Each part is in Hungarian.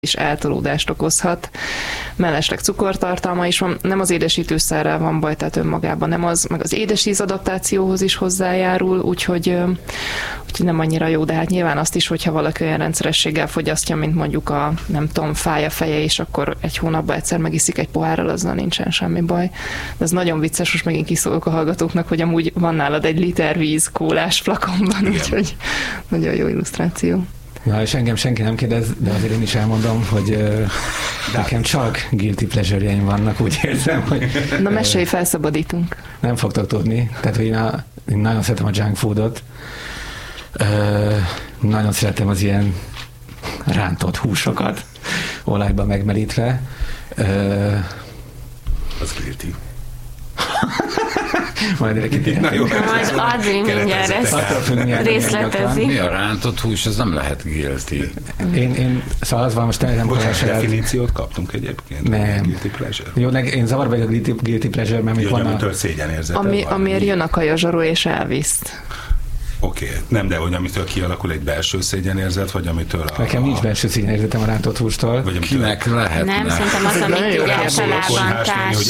is eltolódást okozhat. Mellesleg cukortartalma is van, nem az édesítőszerrel van baj, tehát önmagában nem az, meg az édesíz adaptációhoz is hozzájárul, úgyhogy nem annyira jó, de hát nyilván azt is, hogyha valaki olyan rendszerességgel fogyasztja, mint mondjuk a, nem tudom, fáj a feje, és akkor egy hónapban egyszer megiszik egy pohárral, azzal nincsen semmi baj. De ez nagyon vicces, most megint kiszólok a hallgatóknak, hogy amúgy van nálad egy liter víz kólás flakonban, úgyhogy nagyon jó illusztráció. Na, és engem senki nem kérdez, de azért én is elmondom, hogy nekem csak guilty pleasure-jeim vannak, úgy érzem, hogy... Na, mesélj, felszabadítunk. Nem fogtok tudni. Tehát, hogy én nagyon szeretem a junk foodot. Nagyon szeretem az ilyen rántott húsokat, olajba megmerítve. Az guilty. Majd Majd Adri mindjárt részletezi. Mi a rántott hús, ez nem lehet guilty. Szóval az van, most nem definíciót kaptunk egyébként. Nem. Guilty pleasure. Jó, én zavarba vagyok a guilty pleasure, mert még van amitől szégyenérzeted. Amiért jön a kajazsaró és elvisz. Oké, nem, de hogy amitől kialakul egy belső szégyenérzet, vagy amitől Nekem nincs belső szégyenérzetem a rántott hústól. Vagy kinek lehet. Nem, szerintem az, amit így általában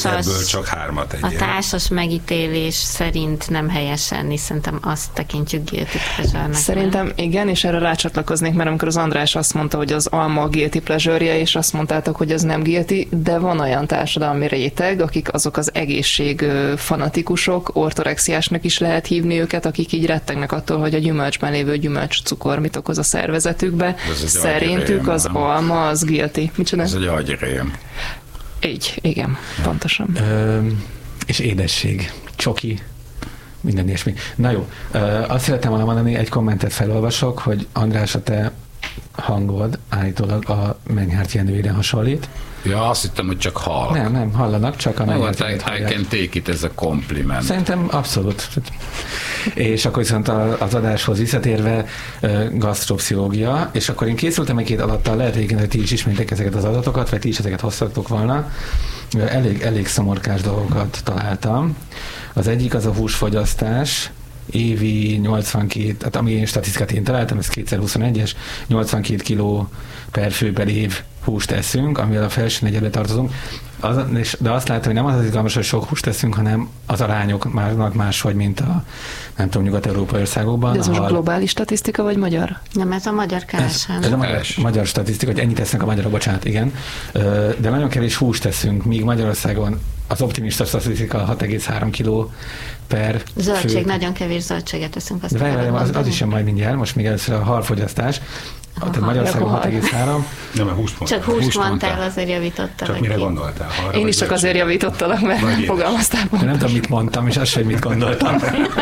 a társas megítélés szerint nem helyes enni, szerintem azt tekintjük guilty pleasure-nek. Szerintem igen, és erre rácsatlakoznék, mert amikor az András azt mondta, hogy az alma a guilty pleasure-je, és azt mondtátok, hogy ez nem guilty, de van olyan társadalmi réteg, akik azok az egészség fanatikusok, ortorexiásnak is lehet hívni őket, akik így rettegnek attól, hogy a gyümölcsben lévő gyümölcscukor mit okoz a szervezetükbe. Szerintük az alma az guilty. Micsoda? Ez egy agyrém. Így, igen, pontosan. És édesség, csoki, minden ilyesmi. Na jó, azt szerettem volna mondani, egy kommentet felolvasok, hogy András, a te hangod állítólag a Mennyhárt Jenőire hasonlít. Ja, azt hittem, hogy csak hall. Nem, hallanak, csak a Mennyhárt Jenőt hallják. I can take it as a compliment. Szerintem abszolút. És akkor viszont az adáshoz visszatérve gasztropszichológia, és akkor én készültem egy 2 adattal, lehet egyébként, hogy ti is ismeritek ezeket az adatokat, vagy ti is ezeket hoztatok volna. Elég szomorkás dolgokat találtam. Az egyik az a húsfogyasztás, évi 82, hát ami én statisztikát én találtam, ez 2021-es, 82 kiló per fő per év húst eszünk, amivel a felső negyedbe tartozunk. De azt látom, hogy nem az izgalmas, hogy sok húst teszünk, hanem az arányok máshogy, mint a, nem tudom, nyugat-európai országokban. De ez most globális statisztika, vagy magyar? Nem, ez a magyar KSH. Ez a magyar statisztika, hogy ennyit tesznek a magyarok, bocsánat, igen. De nagyon kevés húst teszünk, míg Magyarországon az optimista statisztika 6,3 kiló per zöldség, fő. nagyon kevés zöldséget teszünk. Az is jön majd mindjárt, most még először a halfogyasztás. Tehát Magyarországon 6,3. Nem, a húst mondtál. Csak húst mondtál, azért javítottalak. Csak mire gondoltál? Én is csak azért javítottalak, mert fogalmaztál. Nem tudom, mit mondtam, és azt sem, mit gondoltam.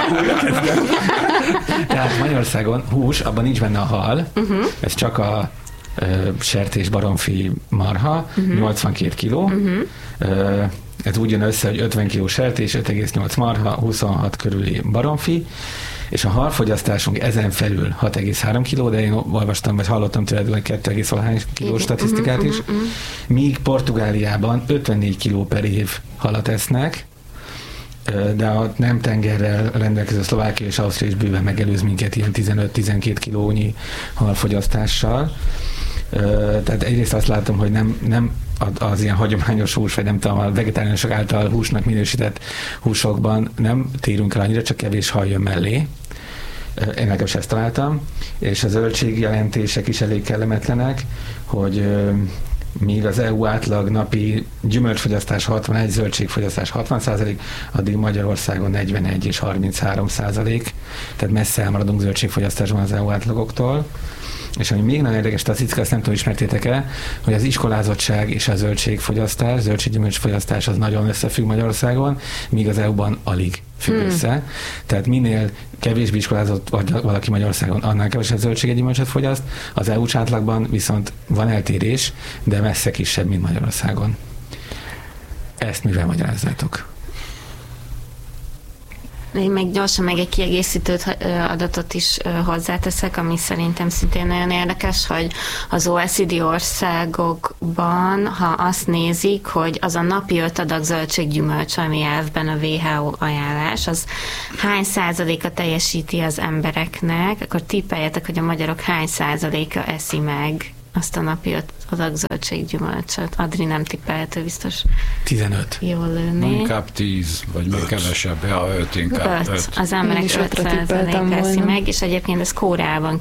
Tehát Magyarországon hús, abban nincs benne a hal, ez csak a sertés, baromfi, marha, 82 kiló. Ez úgy jön össze, hogy 50 kiló sertés, 5,8 marha, 26 körüli baromfi, és a halfogyasztásunk ezen felül 6,3 kiló, de én olvastam, vagy hallottam tőled 2,5 kiló statisztikát is, míg Portugáliában 54 kiló per év halat esznek, de a nem tengerrel rendelkező Szlovákia és Ausztria is bőven megelőz minket ilyen 15-12 kilónyi halfogyasztással. Tehát egyrészt azt látom, hogy nem az ilyen hagyományos hús, vagy nem tudom, a vegetáriánusok által húsnak minősített húsokban nem térünk el annyira, csak kevés hal jön mellé. Én nekem is ezt találtam, és a zöldségjelentések is elég kellemetlenek, hogy míg az EU átlag napi gyümölcsfogyasztás 61, zöldségfogyasztás 60%, addig Magyarországon 41 és 33%, tehát messze elmaradunk zöldségfogyasztásban az EU átlagoktól. És ami még nagyon érdekes statisztika, azt nem tudom, ismertétek-e, hogy az iskolázottság és a zöldségfogyasztás, zöldséggyümölcsfogyasztás az nagyon összefügg Magyarországon, míg az EU-ban alig függ össze. Tehát minél kevésbé iskolázott valaki Magyarországon, annál kevesebb zöldséggyümölcsöt fogyaszt, az EU-s átlagban viszont van eltérés, de messze kisebb, mint Magyarországon. Ezt mivel magyarázzátok? Én még gyorsan egy kiegészítő adatot is hozzáteszek, ami szerintem szintén nagyon érdekes, hogy az OECD országokban, ha azt nézik, hogy az a napi 5 adag zöldséggyümölcs, ami elvben a WHO ajánlás, az hány százaléka teljesíti az embereknek, akkor tippeljetek, hogy a magyarok hány százaléka eszi meg a azt a napi 5 adag zöldséggyümölcsöt. Adri nem tippelhető, biztos 15. jól lőni. Inkább 10, vagy még kevesebb. Ja, 5 inkább. 5. Az emberek 5% eszi volna. meg, és egyébként ez Koreában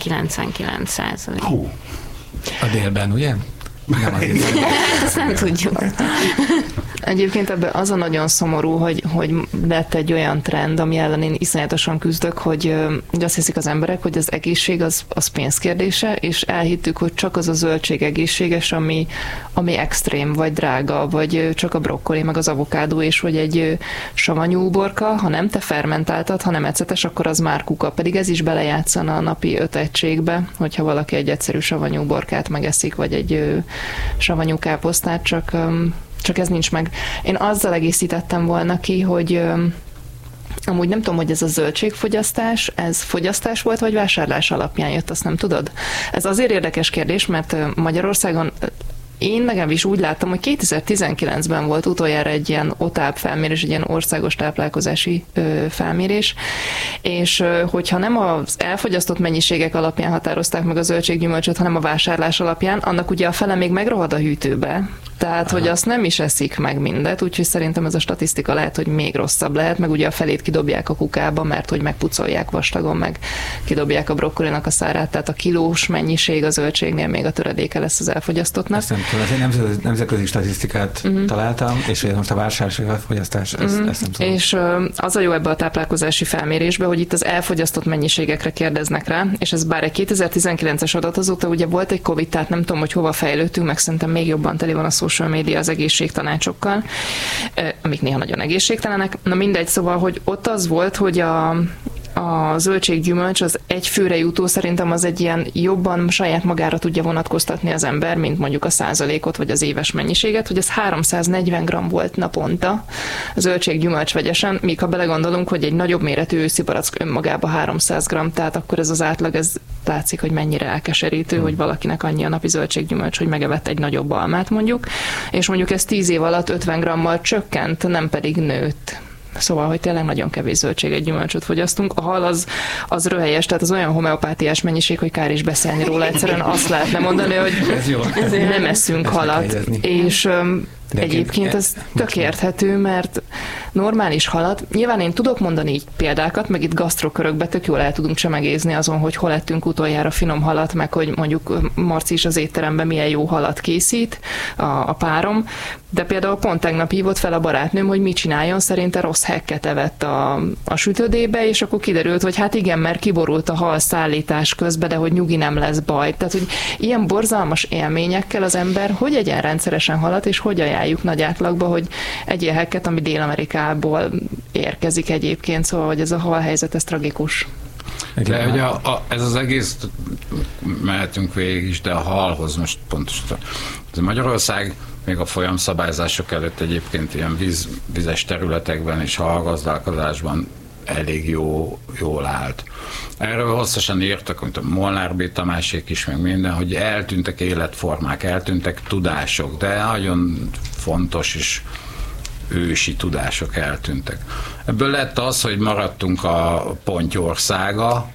99%. Hú, A délben, ugye? Nem azért. Ezt nem tudjuk. Egyébként ebben az a nagyon szomorú, hogy lett egy olyan trend, ami ellen én iszonyatosan küzdök, hogy azt hiszik az emberek, hogy az egészség az pénzkérdése, és elhittük, hogy csak az a zöldség egészséges, ami extrém, vagy drága, vagy csak a brokkoli, meg az avokádó, és hogy egy savanyú uborka, ha nem te fermentáltad, ha nem ecetes, akkor az már kuka. Pedig ez is belejátszana a napi 5 egységbe, hogyha valaki egy egyszerű savanyú uborkát megeszik, vagy egy savanyú káposztát, csak ez nincs meg. Én azzal egészítettem volna ki, hogy amúgy nem tudom, hogy ez a zöldségfogyasztás, ez fogyasztás volt, vagy vásárlás alapján jött, azt nem tudod? Ez azért érdekes kérdés, mert Magyarországon én legalábbis úgy láttam, hogy 2019-ben volt utoljára egy ilyen OTÁP felmérés, egy ilyen országos táplálkozási felmérés, és hogyha nem az elfogyasztott mennyiségek alapján határozták meg a zöldséggyümölcsöt, hanem a vásárlás alapján, annak ugye a fele még megrohad a hűtőbe, tehát hogy azt nem is eszik meg mindet, úgyhogy szerintem ez a statisztika lehet, hogy még rosszabb lehet, meg ugye a felét kidobják a kukába, mert hogy megpucolják vastagon, meg kidobják a brokkolinak a szárát, tehát a kilós mennyiség a zöldségnél még a töredéke lesz az elfogyasztottnak. Ezt nem tudom, egy nemzetközi statisztikát találtam, és most a vásárlás és a fogyasztás, ezt nem tudom. És az a jó ebbe a táplálkozási felmérésbe, hogy itt az elfogyasztott mennyiségekre kérdeznek rá, és ez bár egy 2019-es adat, azóta ugye volt egy Covid, tehát nem tudom, hogy hova fejlődtünk, meg szerintem még jobban teli van a social media az egészségtanácsokkal, amik néha nagyon egészségtelenek. Na mindegy, szóval, hogy ott az volt, hogy a zöldséggyümölcs az egy főre jutó, szerintem az egy ilyen jobban saját magára tudja vonatkoztatni az ember, mint mondjuk a százalékot, vagy az éves mennyiséget, hogy ez 340 g volt naponta a zöldséggyümölcs vegyesen, míg ha belegondolunk, hogy egy nagyobb méretű őszi barack önmagában 300 g, tehát akkor ez az átlag, ez látszik, hogy mennyire elkeserítő, hogy valakinek annyi a napi zöldséggyümölcs, hogy megevett egy nagyobb almát mondjuk, és mondjuk ez 10 év alatt 50 g-mal csökkent, nem pedig nőtt. Szóval, hogy tényleg nagyon kevés zöldséget, gyümölcsöt fogyasztunk. A hal az röhelyes, tehát az olyan homeopátiás mennyiség, hogy kár is beszélni róla. Egyszerűen azt lehetne mondani, hogy nem eszünk halat. És egyébként ez tök érthető, mert normális halat, nyilván én tudok mondani így példákat, meg itt gasztrokörökbe tök jól el tudunk csemegézni azon, hogy hol ettünk utoljára finom halat, meg hogy mondjuk Marci is az étteremben milyen jó halat készít, a párom, de például pont tegnap hívott fel a barátnőm, hogy mit csináljon, szerinte rossz hekket evett a sütődébe, és akkor kiderült, hogy hát igen, mert kiborult a hal szállítás közben, de hogy nyugi, nem lesz baj. Tehát, hogy ilyen borzalmas élményekkel az ember hogy egyen rendszeresen halat, és hogy ajánljuk nagy átlagba, hogy egyél hekket, ami Dél-Amerikából érkezik egyébként, szóval, hogy ez a halhelyzet, ez tragikus. De ugye ez az egész, mehetünk végig is, de a halhoz most pontosan. Magyarország még a folyamszabályzások előtt egyébként ilyen vizes területekben és halgazdálkodásban elég jól állt. Erről hosszasan írtak, mint a Molnár B. Tamásék is, meg minden, hogy eltűntek életformák, eltűntek tudások, de nagyon fontos és ősi tudások eltűntek. Ebből lett az, hogy maradtunk a pontyországa,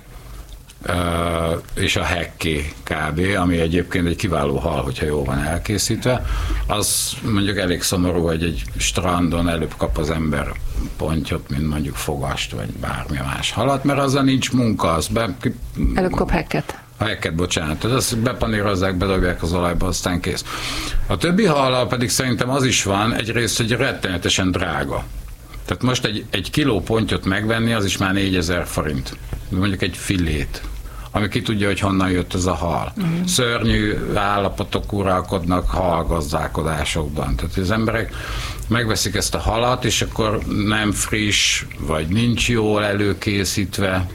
és a hekké kb., ami egyébként egy kiváló hal, hogyha jól van elkészítve. Az mondjuk elég szomorú, hogy egy strandon előbb kap az ember pontyot, mint mondjuk fogast, vagy bármi más halat, mert azzal nincs munka, az előbb kap hekket. A hekket, bocsánat. Tehát azt bepanírozzák, bedobják az olajba, aztán kész. A többi hallal pedig szerintem az is van, egyrészt, hogy rettenetesen drága. Tehát most egy kiló pontyot megvenni, az is már 4000 forint. Mondjuk egy fillét, ami ki tudja, hogy honnan jött ez a hal. Szörnyű állapotok uralkodnak halgazdálkodásokban. Tehát az emberek megveszik ezt a halat, és akkor nem friss, vagy nincs jól előkészítve.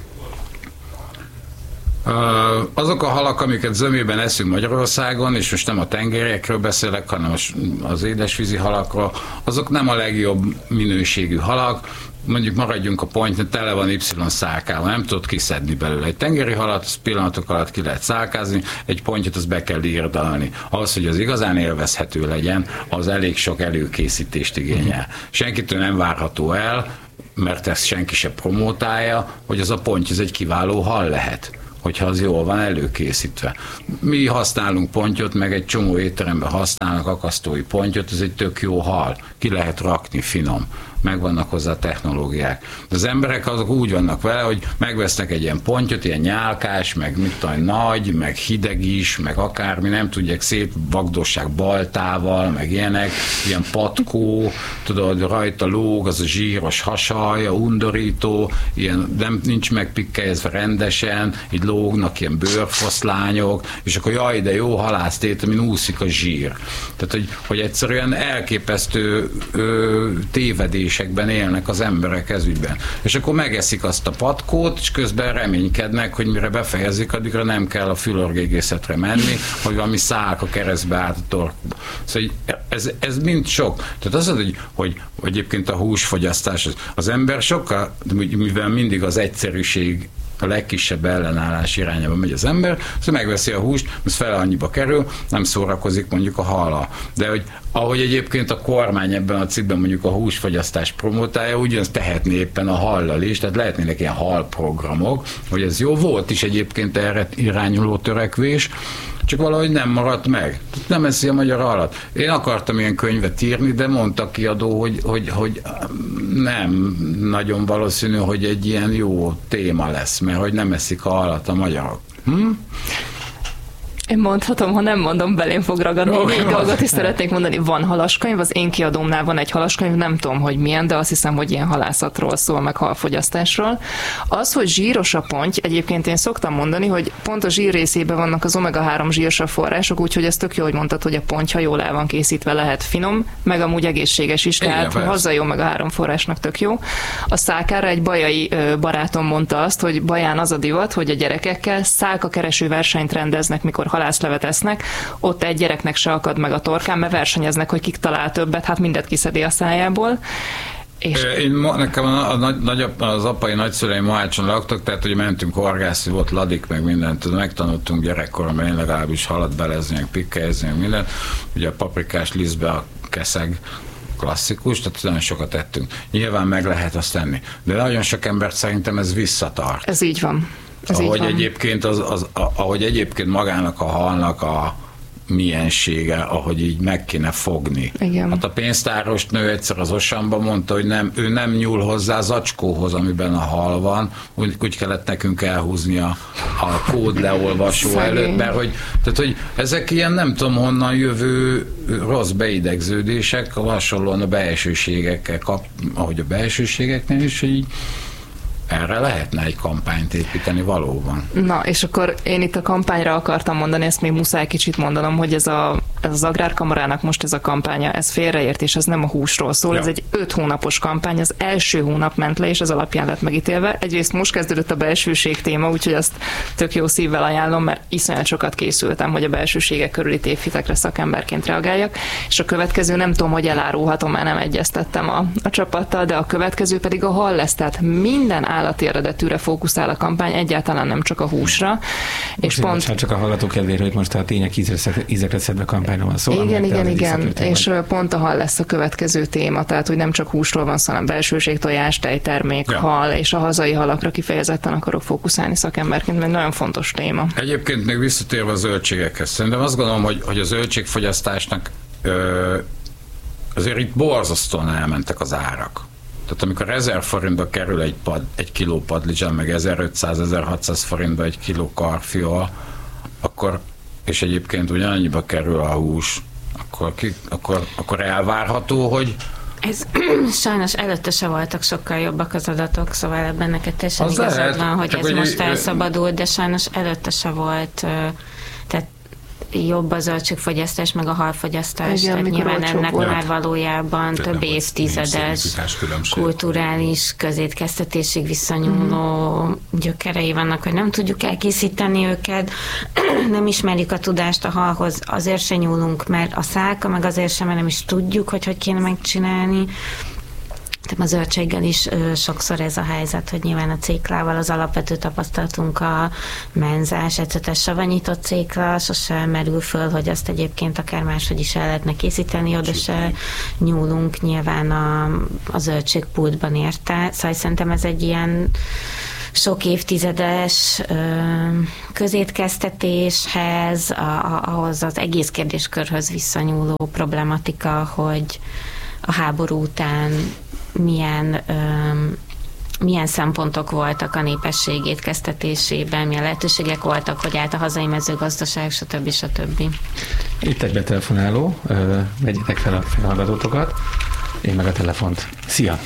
Azok a halak, amiket zömében eszünk Magyarországon, és most nem a tengeriekről beszélek, hanem az édesvízi halakról, azok nem a legjobb minőségű halak, mondjuk maradjunk a pontynak, tele van Y-szálkával, nem tudod kiszedni belőle. Egy tengeri halat, az pillanatok alatt ki lehet szálkázni, egy pontyot az be kell írdalni. Ahhoz, hogy az igazán élvezhető legyen, az elég sok előkészítést igényel. Senkitől nem várható el, mert ezt senki se promótálja, hogy az a ponty, ez egy kiváló hal lehet. hogyha az jól van előkészítve. Mi használunk pontyot, meg egy csomó étteremben használnak akasztói pontyot, ez egy tök jó hal. Ki lehet rakni, finom. Megvannak hozzá a technológiák. De az emberek azok úgy vannak vele, hogy megvesznek egy ilyen pontyot, ilyen nyálkás, meg mit tudom, nagy, meg hideg is, meg akármi, nem tudják, szép vagdossák baltával, meg ilyenek, ilyen patkó, tudod, rajta lóg, az a zsíros hasalja, undorító, ilyen nincs megpikkelyezve rendesen, így lógnak ilyen bőrfoszlányok, és akkor jaj, de jó halásztét, amin úszik a zsír. Tehát, hogy egyszerűen elképesztő tévedésekben élnek az emberek ezügyben. És akkor megeszik azt a patkót, és közben reménykednek, hogy mire befejezik, addigra nem kell a fülorgégészetre menni, hogy valami szálka keresztbe át a torkba. Szóval ez mind sok. Tehát az, hogy egyébként a húsfogyasztás, az ember sokkal, mivel mindig az egyszerűség a legkisebb ellenállás irányába megy az ember, szóval megveszi a húst, ez fele annyiba kerül, nem szórakozik mondjuk a hallal. De hogy ahogy egyébként a kormány ebben a cikkben mondjuk a húsfogyasztást promotálja, ugyanazt tehetné éppen a hallal is, tehát lehetnének ilyen halprogramok, hogy ez jó, volt is egyébként erre irányuló törekvés, csak valahogy nem maradt meg. Nem eszi a magyar halat. Én akartam ilyen könyvet írni, de mondta a kiadó, hogy nem nagyon valószínű, hogy egy ilyen jó téma lesz, mert hogy nem eszik a halat a magyarok. Én mondhatom, ha nem mondom, belém fog ragadni. Egy dolgot is szeretnék mondani. Van halaskönyv, az én kiadómnál van egy halaskönyv, nem tudom, hogy milyen, de azt hiszem, hogy ilyen halászatról szól, meg halfogyasztásról. Az, hogy zsíros a ponty, egyébként én szoktam mondani, hogy pont a zsír részében vannak az omega-3 zsírsav források, úgyhogy ez tök jó, hogy mondtad, hogy a ponty, ha jól el van készítve, lehet finom, meg amúgy egészséges is, tehát hazai omega-3 forrásnak tök jó. A szákára egy bajai barátom mondta azt, hogy Baján az a divat, hogy a gyerekekkel szálkakereső versenyt rendeznek, mikor halászlevet esznek, ott egy gyereknek se akad meg a torkán, mert versenyeznek, hogy kik talál többet, hát mindet kiszedi a szájából. És Nekem az apai nagyszüleim Mohácson laktak, tehát hogy mentünk horgászni, volt ladik, meg mindent, megtanultunk gyerekkoromban, én legalábbis halat belezni, meg pikkelyezni, meg mindent. Ugye a paprikás lisztbe a keszeg klasszikus, tehát nagyon sokat ettünk. Nyilván meg lehet azt tenni, de nagyon sok embert szerintem ez visszatart. Ez így van. Ahogy egyébként magának a halnak a miensége, ahogy így meg kéne fogni. Igen. Hát a pénztáros nő egyszer az Osanban mondta, hogy ő nem nyúl hozzá az acskóhoz, amiben a hal van, úgy kellett nekünk elhúzni a kódleolvasó előtt, mert hogy ezek ilyen nem tudom honnan jövő rossz beidegződések, hasonlóan a belsőségekkel ahogy a belsőségeknél is, hogy így erre lehetne egy kampányt építeni valóban. Na, és akkor én itt a kampányra akartam mondani, ezt még muszáj kicsit mondanom, hogy ez az Agrárkamarának most ez a kampánya, ez félreért, és ez nem a húsról szól, ja. Ez egy 5 hónapos kampány, az első hónap ment le, és az alapján lett megítélve. Egyrészt most kezdődött a belsőség téma, úgyhogy azt tök jó szívvel ajánlom, mert iszonyat sokat készültem, hogy a belsőségek körüli tévhitekre szakemberként reagáljak, és a következő nem tudom, hogy elárulhatom, mert nem egyeztettem a csapattal, de a következő pedig a hal lesz, tehát minden állati eredetűre fókuszál a kampány, egyáltalán nem csak a húsra. És pont csak a hallgatók kedvére, hogy most a tények ízekre szedve kampányra van szó. Igen. És pont a hal lesz a következő téma, tehát hogy nem csak húsról van szó, hanem belsőség, tojás, tejtermék, hal, és a hazai halakra kifejezetten akarok fókuszálni szakemberként, mert nagyon fontos téma. Egyébként még visszatérve a zöldségekhez, szerintem azt gondolom, hogy a zöldségfogyasztásnak azért itt borzasztóan elmentek az árak. Tehát amikor 1000 forintba kerül egy kiló padlizsán, meg 1500-1600 forintba egy kiló karfiol, akkor, és egyébként ugyanannyiba kerül a hús, akkor elvárható, hogy ez sajnos előtte se voltak sokkal jobbak az adatok, szóval ebben neked teljesen igazad van, hogy ez most elszabadult, de sajnos előtte se volt, tehát jobb a zöldségfogyasztás, meg a halfogyasztás. Igen, tehát nyilván ennek már valójában több évtizedes kulturális közétkeztetésig visszanyúló gyökerei vannak, hogy nem tudjuk elkészíteni őket, nem ismerjük a tudást a halhoz, azért se nyúlunk, mert a szálka, meg azért sem, mert nem is tudjuk, hogy kéne megcsinálni. A zöldséggel is sokszor ez a helyzet, hogy nyilván a céklával az alapvető tapasztalatunk a menzás, ecetes savanyított cékla, sose merül föl, hogy azt egyébként akár máshogy is el lehetne készíteni, oda se nyúlunk nyilván a zöldségpultban érte. Szóval szerintem ez egy ilyen sok évtizedes közétkeztetéshez, ahhoz az egész kérdéskörhöz visszanyúló problematika, hogy a háború után milyen szempontok voltak a népesség étkeztetésében, milyen lehetőségek voltak, hogy állt a hazai mezőgazdaság, stb. Itt egy betelefonáló, vegyétek fel a felhallgatótokat, én meg a telefont. Szia!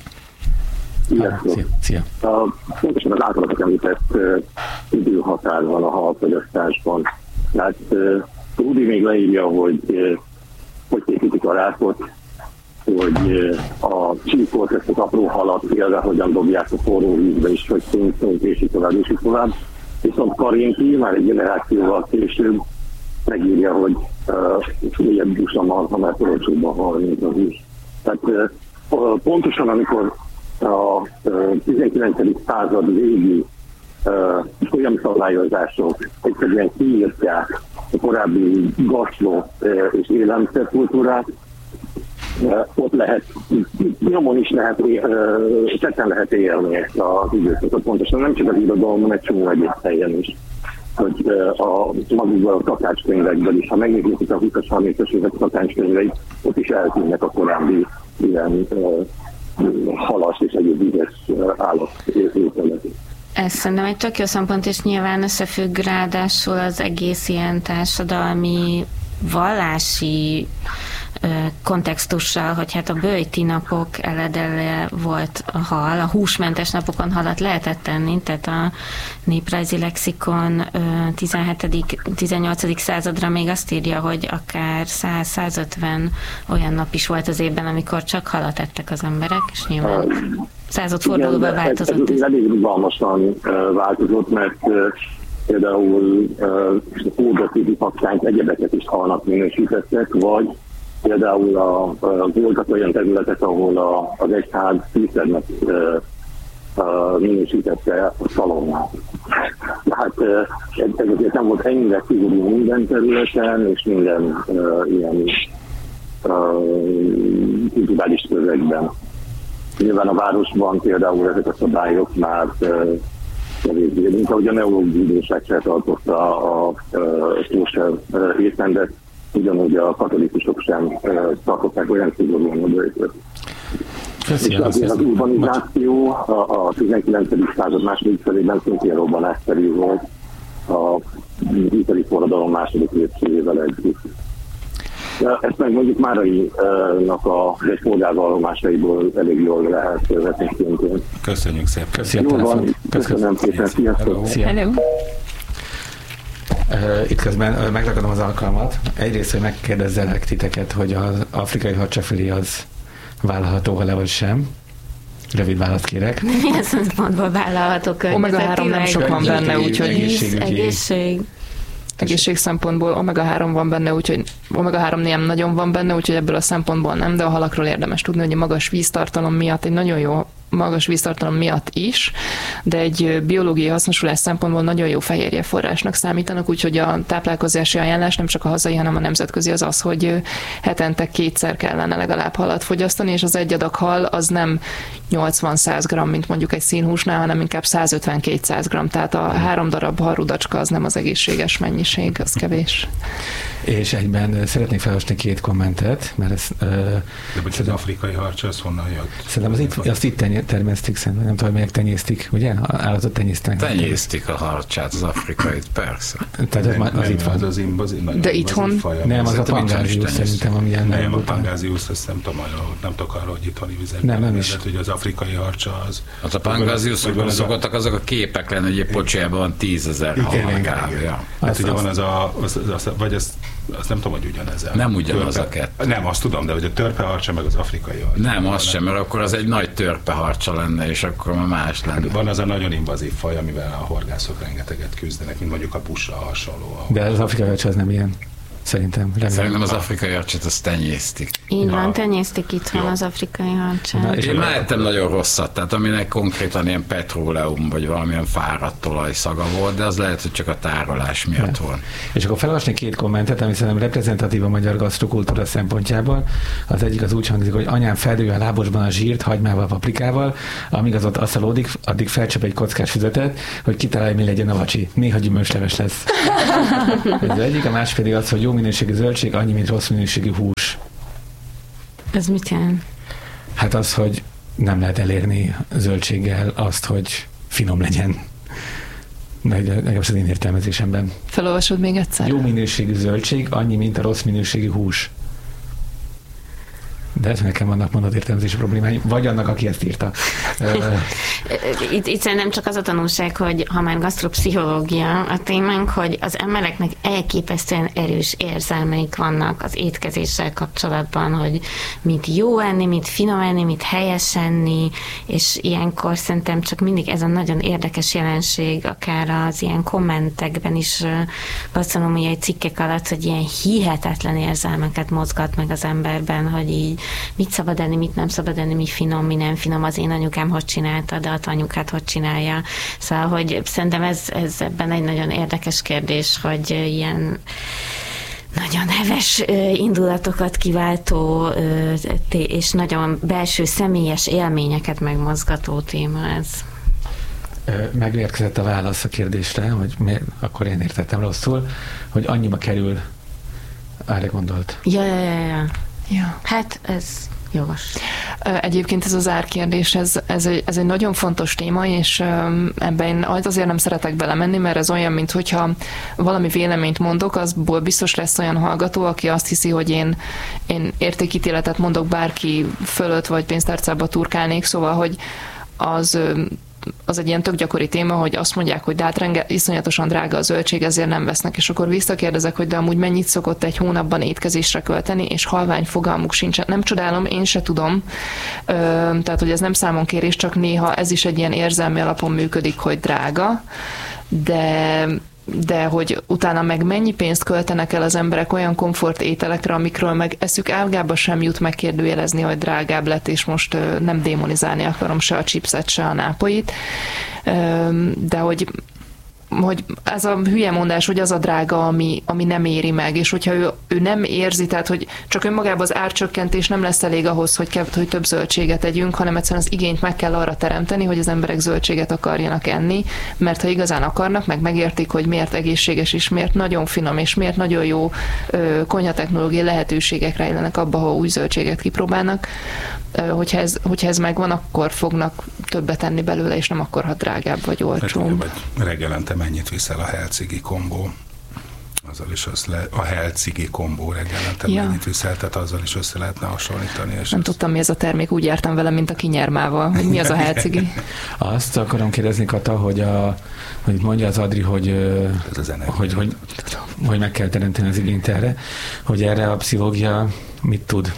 Szia! Pontosan az általatok említett időhatár van a halfogyasztásban. Tehát Rudi még leírja, hogy készítik a rákot, hogy a csíkolt, ezt az apró halat például hogyan dobják a forró vízbe is, hogy szint, és így tovább. Viszont Karinti már egy generációval később megírja, hogy ilyen busz a marha, mert olcsóbban hal, mint az is. Tehát pontosan amikor a 19. század végi olyan szabályozások egyszerűen kiírtják a korábbi gasztró és élelmiszerkultúrát, ott lehet, nyomon is lehet, tetten lehet élni ezt az időszakot. Pontosan nem csak az irodalomban, egy csomó egyéb helyen is. Hogy magukban a szakácskönyvekből is, ha megnézzük a 20-30-as évek szakácskönyveit, ott is eltűnnek a korábbi ilyen halas és egyéb ügyes állatételek. Ez szerintem egy tök jó szempont, és nyilván összefügg ráadásul az egész ilyen társadalmi, vallási kontextussal, hogy hát a böjti napok eledele volt a hal, a húsmentes napokon halat lehetett tenni, tehát a néprajzi lexikon 17.-18. századra még azt írja, hogy akár 100-150 olyan nap is volt az évben, amikor csak halat ettek az emberek, és nyilván századfordulóban változott. Ez elég rugalmasan változott, mert például ódati paksányt, egyebeket is halnak minősítettek, vagy például voltak olyan területek, ahol az egyház fűszernek minősítette a szalonnát. Tehát ez azért nem volt ennyire szigorú minden területen, és minden ilyen kulturális közegben. Nyilván a városban például ezek a szabályok már kevésbé, mint ahogy a neológiai bíróság se tartotta a kóser étrendet, ugyanúgy a katolikusok sem tartották olyan szigorúan a bőjtőt. És azért az urbanizáció a 19. század második felében szintén robbanásszerű volt a ipari forradalom második évszévével együtt. Ezt meg mondjuk Márainak a polgárvallomásaiból elég jól lehet vetni szintén. Köszönjük szépen. Köszönöm szépen. Sziasztok. Hello. Itt közben megragadom az alkalmat. Egyrészt, hogy megkérdezzelek titeket, hogy az afrikai hadseregfili az vállalható, le vagy sem. Rövid választ kérek. Milyen szempontból vállalható környezetileg? Omega-3 nem sok van benne, úgyhogy egészség szempontból omega-3 van benne, úgyhogy omega-3 nem nagyon van benne, úgyhogy ebből a szempontból nem, de a halakról érdemes tudni, hogy a magas víztartalom miatt, egy nagyon jó magas víztartalom miatt is, de egy biológiai hasznosulás szempontból nagyon jó fehérje forrásnak számítanak, úgyhogy a táplálkozási ajánlás nem csak a hazai, hanem a nemzetközi az, hogy hetente 2-szer kellene legalább halat fogyasztani, és az egy adag hal az nem 80-100 g, mint mondjuk egy színhúsnál, hanem inkább 150-200 g, tehát a 3 darab halrudacska az nem az egészséges mennyiség, az kevés. És egyben szeretnék felolvasni 2 kommentet, mert ez... De hogy az afrikai harcsa, az honnan jött? Szerintem azt itt termesztik, szerintem, nem tudom, melyek tenyésztik, ugye? Állatot tenyésztenek. Tenyésztik a harcsát, az afrikait, persze. Tehát az itt van. De itthon? Nem, az a pangáziusz szerintem, amilyen nem a pangáziusz, azt nem tudom, nem tudok arra, hogy itthoni vizekben. Nem is. Hogy az afrikai harcsa az... Hát a pangáziuszokban szokottak azok a képek lenni, hogy egy pocsában van 10 000 hal. Hát ugye van vagy azt nem tudom, hogy ugyanez. Nem ugyanaz a kettő. Nem, azt tudom, de hogy a törpeharcsa meg az afrikai harcsa. Nem, az sem, mert akkor az egy nagy törpeharcsa lenne, és akkor már más lenne. Van az a nagyon invazív faj, amivel a horgászok rengeteget küzdenek, mint mondjuk a busa hasonló. De az afrikai harcsa az nem ilyen. Szerintem az afrikai harcsot azt tenyésztik. Így van, tenyésztik itthon az afrikai harcsát. Én már ettem nagyon rosszat, tehát aminek konkrétan ilyen petróleum, vagy valamilyen fáradt olajszaga volt, de az lehet, hogy csak a tárolás miatt van. És akkor felolvasni 2 kommentet, ami szerintem reprezentatív a magyar gasztrokultúra szempontjából. Az egyik az úgy hangzik, hogy anyám feldője a lábosban a zsírt hagymával, paprikával, amíg az ott asszalódik, addig felcsap egy kockás füzetet, hogy kitalálja, mi legyen a vacsi. Néha gyümölcsleves lesz. Ez az egyik, a másik pedig az, hogy jó minőségű zöldség, annyi, mint rossz minőségű hús. Ez mit jelent? Hát az, hogy nem lehet elérni zöldséggel azt, hogy finom legyen. Legalábbis az én értelmezésemben. Felolvasod még egyszer? Jó minőségű zöldség, annyi, mint a rossz minőségű hús. De ez nekem vannak mondatértelmezési problémáim, vagy annak, aki ezt írta. Itt szerintem csak az a tanulság, hogy ha már gasztropszichológia a témánk, hogy az embereknek elképesztően erős érzelmeik vannak az étkezéssel kapcsolatban, hogy mit jó enni, mit finom enni, mit helyes enni, és ilyenkor szerintem csak mindig ez a nagyon érdekes jelenség, akár az ilyen kommentekben is, gasztronómiai cikkek alatt, hogy ilyen hihetetlen érzelmeket mozgat meg az emberben, hogy így mit szabad enni, mit nem szabad enni, mi finom, mi nem finom, az én anyukám hogy csinálta, de a te anyukát hogy csinálja. Szóval, hogy szerintem ez ebben egy nagyon érdekes kérdés, hogy ilyen nagyon heves indulatokat kiváltó és nagyon belső személyes élményeket megmozgató téma ez. Megérkezett a válasz a kérdésre, hogy akkor én értettem rosszul, hogy annyiba kerül, erre gondolt. Ja. Hát ez jogos. Egyébként ez az árkérdés, ez egy nagyon fontos téma, és ebben én azért nem szeretek belemenni, mert ez olyan, mintha valami véleményt mondok, azból biztos lesz olyan hallgató, aki azt hiszi, hogy én értékítéletet mondok bárki fölött, vagy pénztárcába turkálnék, szóval, hogy az egy ilyen tök gyakori téma, hogy azt mondják, hogy de hát iszonyatosan drága a zöldség, ezért nem vesznek, és akkor visszakérdezek, hogy de amúgy mennyit szokott egy hónapban étkezésre költeni, és halvány fogalmuk sincsen. Nem csodálom, én se tudom. Tehát, hogy ez nem számonkérés, csak néha ez is egy ilyen érzelmi alapon működik, hogy drága, de hogy utána meg mennyi pénzt költenek el az emberek olyan komfort ételekre, amikről meg eszük ágába sem jut megkérdőjelezni, hogy drágább lett, és most nem démonizálni akarom se a chipset, se a nápolyt, de hogy ez a hülye mondás, hogy az a drága, ami nem éri meg, és hogyha ő nem érzi, tehát hogy csak önmagában az árcsökkentés nem lesz elég ahhoz, hogy több zöldséget együnk, hanem egyszerűen az igényt meg kell arra teremteni, hogy az emberek zöldséget akarjanak enni, mert ha igazán akarnak, meg megértik, hogy miért egészséges és miért nagyon finom, és miért nagyon jó konyhatechnológiai lehetőségek rejlenek abba, ha új zöldséget kipróbálnak, hogyha ez megvan, akkor fognak többet enni belőle, és nem akkor, ha drágább vagy olcsóbb. Reggelente mennyit viszel a Helcigi kombó? Azzal is a Helcigi kombó reggelente mennyit viszel, tehát azzal is össze lehetne hasonlítani. És nem tudtam, mi ez a termék, úgy jártam vele, mint a kinyermával, hogy mi az a Helcigi. Azt akarom kérdezni, Kata, hogy mondja az Adri, hogy meg kell teremteni az igényt erre, hogy erre a pszichológia mit tud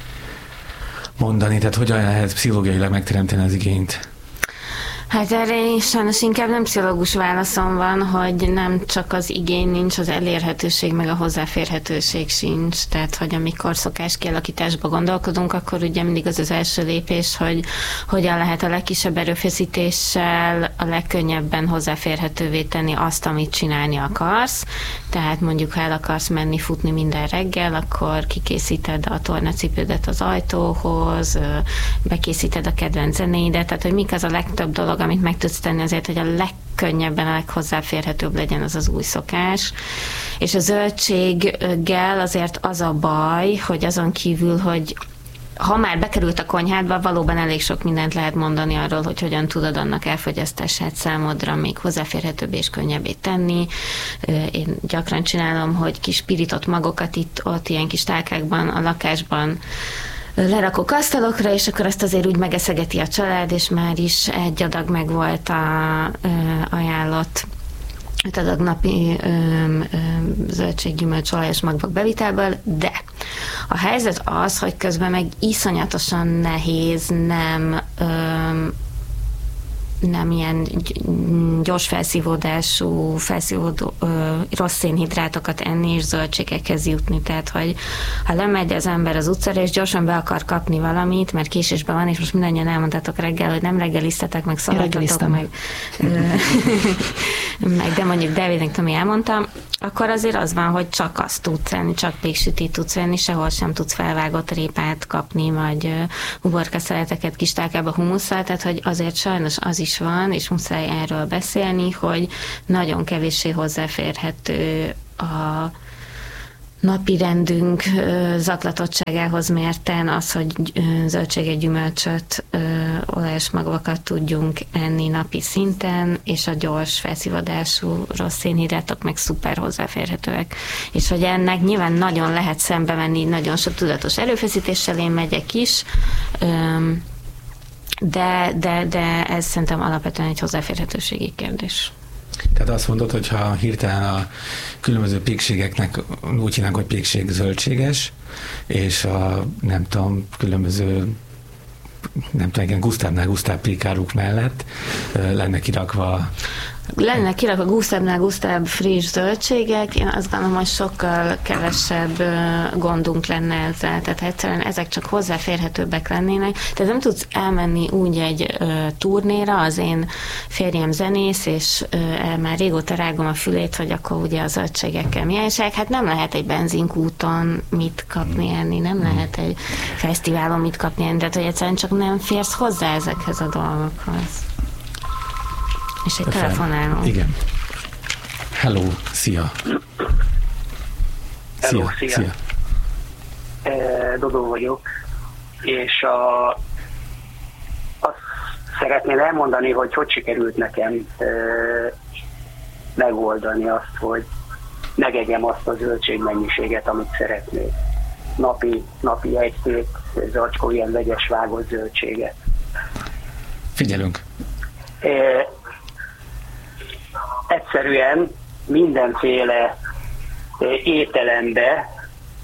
mondani, tehát hogyan lehet pszichológiailag megteremteni az igényt? Hát erre sajnos inkább nem pszichológus válaszom van, hogy nem csak az igény nincs, az elérhetőség, meg a hozzáférhetőség sincs. Tehát, hogy amikor szokáskialakításba gondolkodunk, akkor ugye mindig az első lépés, hogy hogyan lehet a legkisebb erőfeszítéssel a legkönnyebben hozzáférhetővé tenni azt, amit csinálni akarsz. Tehát mondjuk, ha el akarsz menni futni minden reggel, akkor kikészíted a tornacipődet az ajtóhoz, bekészíted a kedvenc zenéidet, tehát hogy mik az a legtöbb dolog, amit meg tudsz tenni azért, hogy a legkönnyebben, a leghozzáférhetőbb legyen az új szokás. És a zöldséggel azért az a baj, hogy azon kívül, hogy ha már bekerült a konyhádba, valóban elég sok mindent lehet mondani arról, hogy hogyan tudod annak elfogyasztását számodra még hozzáférhetőbb és könnyebbé tenni. Én gyakran csinálom, hogy kis pirított magokat ott ilyen kis tálkákban, a lakásban lerakok asztalokra, és akkor azt azért úgy megeszegeti a család, és már is egy adag meg volt a ajánlott 5 adag napi zöldséggyümölcs olajos magvak bevitelből, de a helyzet az, hogy nem ilyen gyors felszívódású, rossz szénhidrátokat enni és zöldségekhez jutni. Tehát, hogy ha lemegy az ember az utcára, és gyorsan be akar kapni valamit, mert késésben van, és most mindannyian elmondtátok reggel, hogy nem reggeliztetek, meg szaladtatok, meg de mondjuk Davidnek, ami elmondtam, akkor azért az van, hogy csak azt tudsz enni, csak péksütit tudsz venni, sehol sem tudsz felvágott répát kapni, vagy uborkaszeleteket kis tálkába humusszal, tehát hogy azért sajnos az is van, és muszáj erről beszélni, hogy nagyon kevéssé hozzáférhető a napi rendünk zaklatottságához mérten az, hogy zöldséget, gyümölcsöt, olajos magakat tudjunk enni napi szinten, és a gyors felszívódású rossz szénhidrátok meg szuper hozzáférhetőek. És hogy ennek nyilván nagyon lehet szembe menni, nagyon sok tudatos erőfeszítéssel, én megyek is, de ez szerintem alapvetően egy hozzáférhetőségi kérdés. Tehát azt mondod, hogy ha hirtelen a különböző pékségeknek úgy hívnánk, hogy pékség zöldséges, és a nem tudom, különböző Gusztávnál pékáruk mellett lenne kirakva Gusztávnál Gusztáv friss zöldségek, én azt gondolom, hogy sokkal kevesebb gondunk lenne ezzel, tehát egyszerűen ezek csak hozzáférhetőbbek lennének. Tehát nem tudsz elmenni úgy egy turnéra, az én férjem zenész, és már régóta rágom a fülét, hogy akkor ugye a zöldségekkel milyen ság. Hát nem lehet egy benzinkúton mit kapni enni, nem lehet egy fesztiválon mit kapni enni, tehát hogy egyszerűen csak nem férsz hozzá ezekhez a dolgokhoz. És egy telefonáló. Igen. Hello, szia. Hello, szia. Dodó vagyok, és azt szeretném elmondani, hogy sikerült nekem megoldani azt, hogy megegyem azt a zöldségmennyiséget, amit szeretnék. Napi egy-két zacskó ilyen vegyes vágott zöldséget. Figyelünk. Egyszerűen mindenféle ételembe,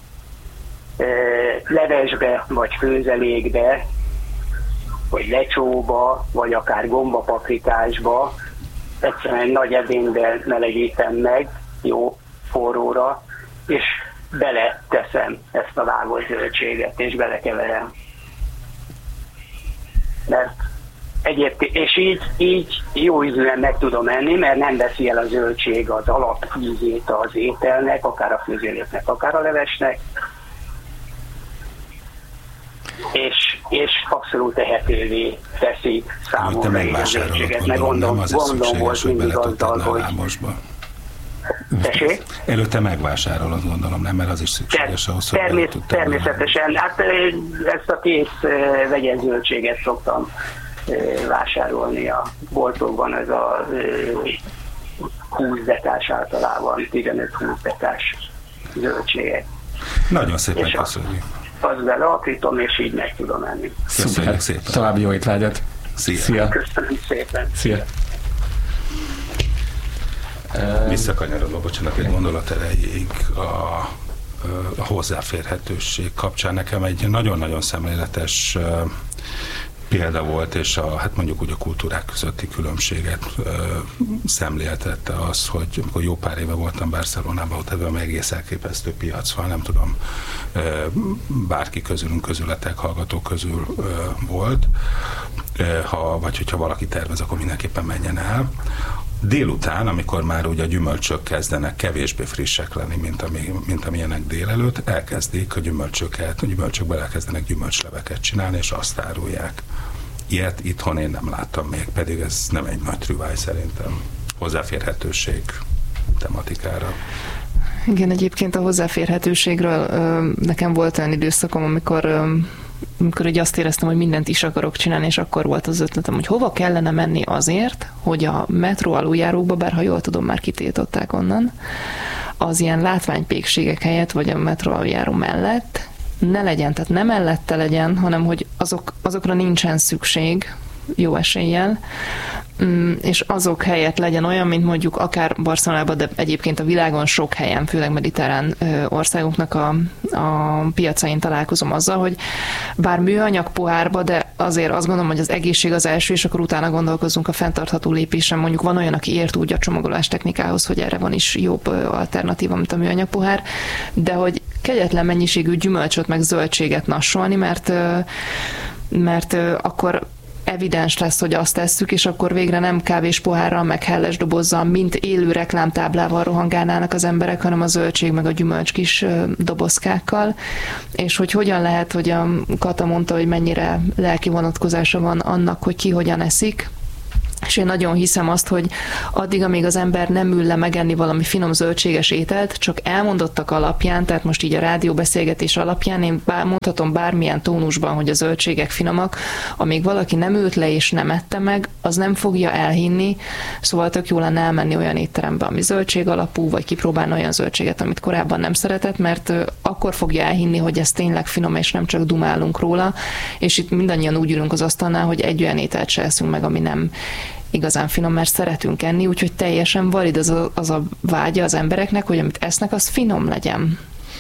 levesbe, vagy főzelékbe, vagy lecsóba, vagy akár gombapaprikásba, egyszerűen nagy edényben melegítem meg, jó forróra, és beleteszem ezt a vágott zöldséget, és belekeverem. Mert egyébként, és így jó ízűen meg tudom enni, mert nem veszi el a zöldség az alapízét az ételnek, akár a főzéléknek, akár a levesnek, és abszolút tehetővé teszi számomra a zöldséget. Meg gondom volt mindig azzal, hogy... Előtte megvásárolod, gondolom, nem, mert az is szükséges ahhoz, hogy természetesen. Hát ezt a kész vegyes zöldséget szoktam vásárolni a boltokban, ez a 20 dekás általában, 15-20 dekás zöldségek. Nagyon szépen köszönjük. Az beleaprítom, és így meg tudom enni. Köszönjük szépen. További jó étvágyat. Szia. Köszönöm szépen. Szia. Visszakanyarodva, bocsánat, egy gondolat erejéig a hozzáférhetőség kapcsán nekem egy nagyon-nagyon szemléletes példa volt, és hát mondjuk úgy a kultúrák közötti különbséget szemléltette az, hogy amikor jó pár éve voltam Barcelonában, ott ebben egész elképesztő piac van, nem tudom, bárki közületek, hallgatók közül volt, vagy hogyha valaki tervez, akkor mindenképpen menjen el. Délután, amikor már ugye a gyümölcsök kezdenek kevésbé frissek lenni, mint amilyenek délelőtt, elkezdik a gyümölcsökből elkezdenek gyümölcsleveket csinálni, és azt árulják. Ilyet itthon én nem láttam még, pedig ez nem egy nagy trüváj szerintem. Hozzáférhetőség tematikára. Igen, egyébként a hozzáférhetőségről nekem volt olyan időszakom, amikor így azt éreztem, hogy mindent is akarok csinálni, és akkor volt az ötletem, hogy hova kellene menni azért, hogy a metró aluljárókba, bár ha jól tudom, már kitiltották onnan, az ilyen látványpékségek helyett, vagy a metró aluljáró mellett ne legyen, tehát nem mellette legyen, hanem hogy azokra nincsen szükség, jó eséllyel, és azok helyett legyen olyan, mint mondjuk akár Barcelonában, de egyébként a világon sok helyen, főleg mediterrán országoknak a piacain találkozom azzal, hogy bár műanyag pohárba, de azért azt gondolom, hogy az egészség az első, és akkor utána gondolkozzunk a fenntartható lépésen. Mondjuk van olyan, aki ért úgy a csomagolás technikához, hogy erre van is jobb alternatíva, mint a műanyag pohár, de hogy kegyetlen mennyiségű gyümölcsöt meg zöldséget nassolni, mert akkor evidens lesz, hogy azt tesszük, és akkor végre nem kávés pohárral, meg helles dobozzal, mint élő reklámtáblával rohangálnának az emberek, hanem a zöldség meg a gyümölcs kis dobozkákkal. És hogy hogyan lehet, hogy a Kata mondta, hogy mennyire lelki vonatkozása van annak, hogy ki hogyan eszik. És én nagyon hiszem azt, hogy addig, amíg az ember nem ül le megenni valami finom zöldséges ételt, csak elmondottak alapján, tehát most így a rádióbeszélgetés alapján én mondhatom bármilyen tónusban, hogy a zöldségek finomak, amíg valaki nem ült le és nem ette meg, az nem fogja elhinni, szóval tök jó lenne elmenni olyan étterembe, ami zöldség alapú, vagy kipróbálni olyan zöldséget, amit korábban nem szeretett, mert akkor fogja elhinni, hogy ez tényleg finom, és nem csak dumálunk róla, és itt mindannyian úgy ülünk az asztalnál, hogy egy olyan ételt se eszünk meg, ami nem igazán finom, mert szeretünk enni, úgyhogy teljesen valid az a vágya az embereknek, hogy amit esznek, az finom legyen.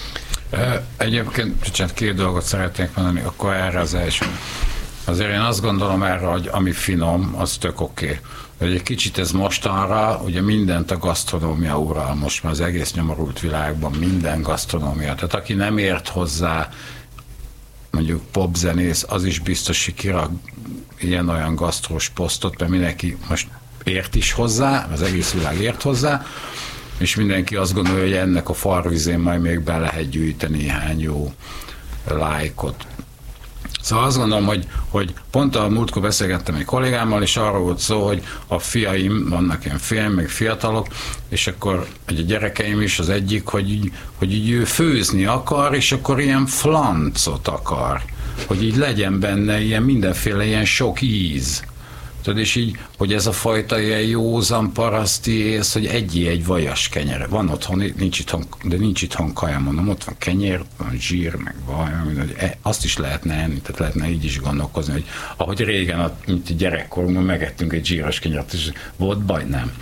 Egyébként két dolgot szeretnék mondani, akkor erre az első. Azért én azt gondolom erre, hogy ami finom, az tök oké. Egy kicsit ez mostanra, ugye mindent a gasztronómia ural, most már az egész nyomorult világban minden gasztronómia. Tehát aki nem ért hozzá, mondjuk popzenész, az is biztos, hogy kirak ilyen-olyan gasztrós posztot, mert mindenki most ért is hozzá, az egész világ ért hozzá, és mindenki azt gondolja, hogy ennek a farvizén majd még be lehet gyűjteni néhány jó lájkot. Szóval azt gondolom, hogy pont a múltkor beszélgettem egy kollégámmal, és arról volt szó, hogy a fiaim, vannak ilyen fiaim, meg fiatalok, és akkor a gyerekeim is az egyik, hogy így ő főzni akar, és akkor ilyen flancot akar, hogy így legyen benne ilyen mindenféle ilyen sok íz. Tudod, és így, hogy ez a fajta ilyen józan paraszti ész, hogy egy vajas kenyere. Van otthon, nincs itthon kaja, mondom, ott van kenyér, van zsír, meg vaj, azt is lehetne enni, tehát lehetne így is gondolkozni, hogy ahogy régen, mint gyerekkorunkban megettünk egy zsíros kenyeret, és volt baj, nem.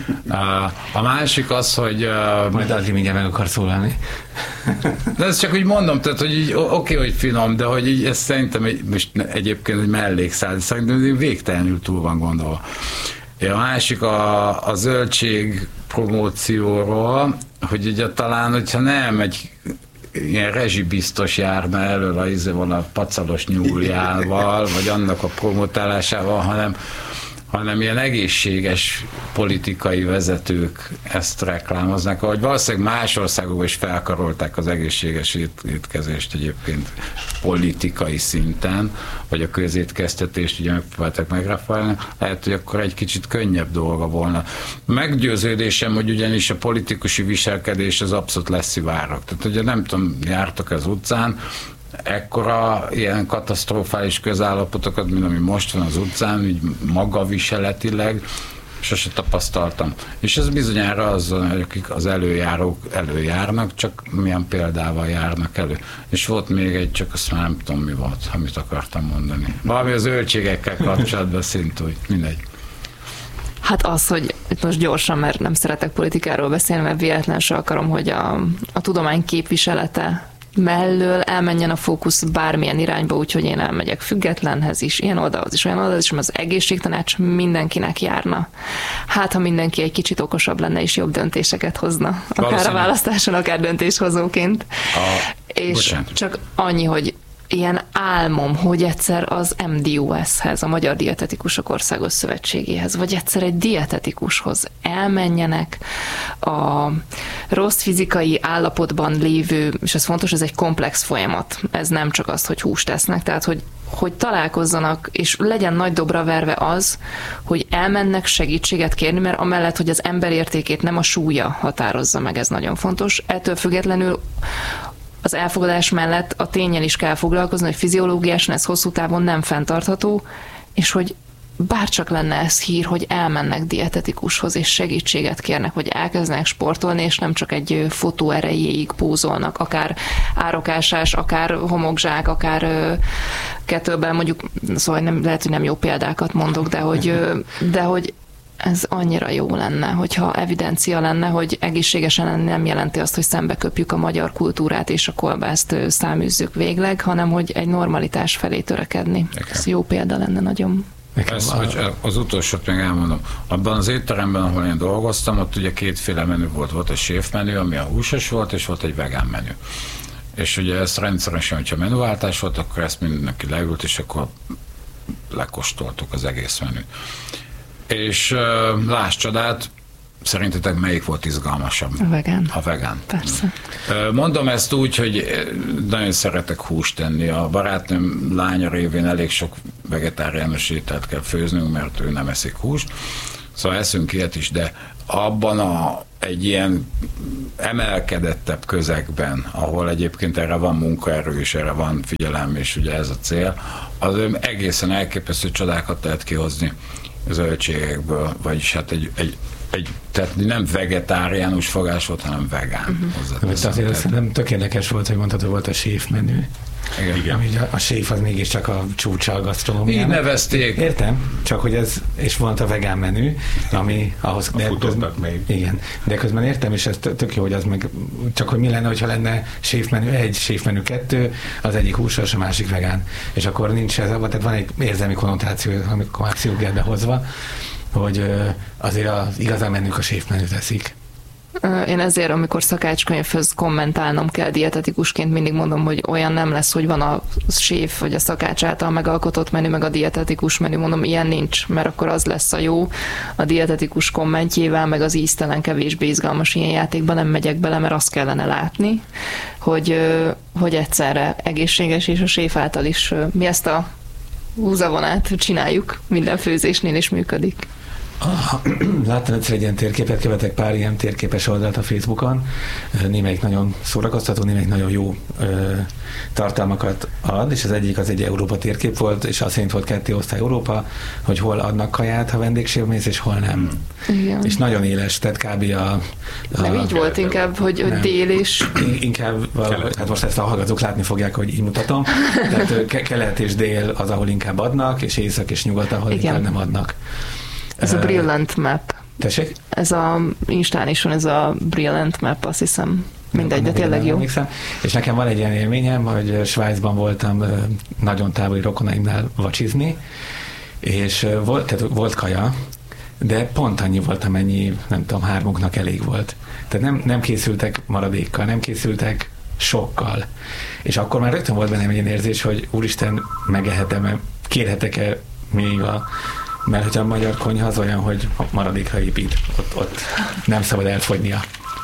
A másik az, hogy... Majd Adri mindjárt meg akar szólalni. De ezt csak úgy mondom, tehát, hogy így, oké, hogy finom, de hogy így, ez szerintem most egyébként egy mellékszál, szerintem végtelenül túl van gondolva. A másik a zöldség promócióról, hogy ugye talán, hogyha nem egy ilyen rezsibiztos járna elől a pacalos nyúljával, vagy annak a promotálásával, hanem ilyen egészséges politikai vezetők ezt reklámoznak, ahogy valószínűleg más országokban is felkarolták az egészséges étkezést egyébként politikai szinten, vagy a közétkeztetést ugye megpróbálták megreformálni, lehet, hogy akkor egy kicsit könnyebb dolga volna. Meggyőződésem, hogy ugyanis a politikusi viselkedés az abszolút leszivárog. Tehát ugye nem tudom, jártok az utcán, ekkora ilyen katasztrofális közállapotokat, mint ami most van az utcán, így magaviseletileg, sose tapasztaltam. És ez bizonyára az, akik az előjárók előjárnak, csak milyen példával járnak elő. És volt még egy, csak azt már nem tudom mi volt, amit akartam mondani. Valami az zöldségekkel kapcsolatban szintúgy, mindegy. Hát az, hogy itt most gyorsan, mert nem szeretek politikáról beszélni, mert véletlenül sem akarom, hogy a tudomány képviselete mellől elmenjen a fókusz bármilyen irányba, úgyhogy én elmegyek függetlenhez is, ilyen oldalhoz is, olyan oldalhoz is, az egészségtanács mindenkinek járna. Hát, ha mindenki egy kicsit okosabb lenne és jobb döntéseket hozna, akár a választáson, akár döntéshozóként. És csak annyi, hogy ilyen álmom, hogy egyszer az MDOS-hez, a Magyar Dietetikusok Országos Szövetségéhez, vagy egyszer egy dietetikushoz elmenjenek a rossz fizikai állapotban lévő, és ez fontos, ez egy komplex folyamat. Ez nem csak az, hogy húst esznek, tehát hogy találkozzanak, és legyen nagy dobra verve az, hogy elmennek segítséget kérni, mert amellett, hogy az ember értékét nem a súlya határozza meg, ez nagyon fontos. Ettől függetlenül az elfogadás mellett a ténnyel is kell foglalkozni, hogy fiziológiásan ez hosszú távon nem fenntartható, és hogy bárcsak lenne ez hír, hogy elmennek dietetikushoz, és segítséget kérnek, hogy elkezdenek sportolni, és nem csak egy fotó erejéig pózolnak, akár árokásás, akár homokzsák, akár kettlebell, mondjuk, szóval nem, lehet, hogy nem jó példákat mondok, de hogy Ez annyira jó lenne, hogyha evidencia lenne, hogy egészségesen lenni nem jelenti azt, hogy szembeköpjük a magyar kultúrát és a kolbászt száműzzük végleg, hanem hogy egy normalitás felé törekedni. Ez jó példa lenne nagyon. Az utolsót még elmondom. Abban az étteremben, ahol én dolgoztam, ott ugye kétféle menü volt. Volt egy séf menü, ami a húsos volt, és volt egy vegán menü. És ugye ez rendszeresen, hogyha menüváltás volt, akkor ezt mindenki leült, és akkor lekóstoltuk az egész menüt. És láss csodát, szerintetek melyik volt izgalmasabb? A vegán. A vegán. Persze. Mondom ezt úgy, hogy nagyon szeretek húst tenni. A barátnőm lánya révén elég sok vegetáriánus ételt kell főznünk, mert ő nem eszik húst. Szóval eszünk ilyet is, de abban egy ilyen emelkedettebb közegben, ahol egyébként erre van munkaerő, és erre van figyelem, és ugye ez a cél, az egészen elképesztő csodákat lehet kihozni zöldségekből, vagyis hát tehát nem vegetáriánus fogás volt, hanem vegán. Azért szerintem tök érdekes volt, hogy mondtad, hogy volt a séf menü. Igen. Ami a séf az mégiscsak a csúcsa a gasztronómiának. Így nevezték. Értem, csak hogy ez, és volt a vegán menü, ami ahhoz... Igen, de közben értem, és ez tök jó, hogy az meg, csak hogy mi lenne, hogyha lenne séf menü 1, séf menü 2, az egyik húsos, a másik vegán. És akkor nincs ez, tehát van egy érzelmi konnotáció, amikor már pszichológiát behozva, hogy azért az igazán menük a séf menüt teszik. Én ezért, amikor szakácskönyvhöz kommentálnom kell dietetikusként, mindig mondom, hogy olyan nem lesz, hogy van a séf vagy a szakács által megalkotott menü, meg a dietetikus menü. Mondom, ilyen nincs, mert akkor az lesz a jó. A dietetikus kommentjével, meg az íztelen, kevésbé izgalmas ilyen játékban nem megyek bele, mert azt kellene látni, hogy egyszerre egészséges, és a séf által is mi ezt a húzavonát csináljuk, minden főzésnél is működik. Láttam egyszer egy ilyen térképet, követek pár ilyen térképes oldalt a Facebookon, némelyik nagyon szórakoztató, némelyik nagyon jó tartalmakat ad, és az egyik az egy Európa térkép volt, és azt szerint volt 2 osztály Európa, hogy hol adnak kaját, ha vendégségbe mész, és hol nem. Igen. És nagyon éles, tehát kb. Nem így volt inkább, hogy dél és... Inkább, hát most ezt a hallgatók látni fogják, hogy így mutatom. Tehát kelet és dél az, ahol inkább adnak, és észak és nyugat, ahol inkább nem adnak. Ez a Brilliant Map. Tessék? Ez a Instán is van, ez a Brilliant Map, azt hiszem. Mindegy, de tényleg jó. És nekem van egy ilyen élményem, hogy Svájcban voltam nagyon távoli rokonaimnál vacsizni, és volt kaja, de pont annyi volt, amennyi, nem tudom, 3-uknak elég volt. Tehát nem készültek maradékkal, nem készültek sokkal. És akkor már rögtön volt bennem egy ilyen érzés, hogy úristen, megehetem-e, kérhetek-e még mert hogy a magyar konyha az olyan, hogy maradékra épít. Ott nem szabad elfogynia.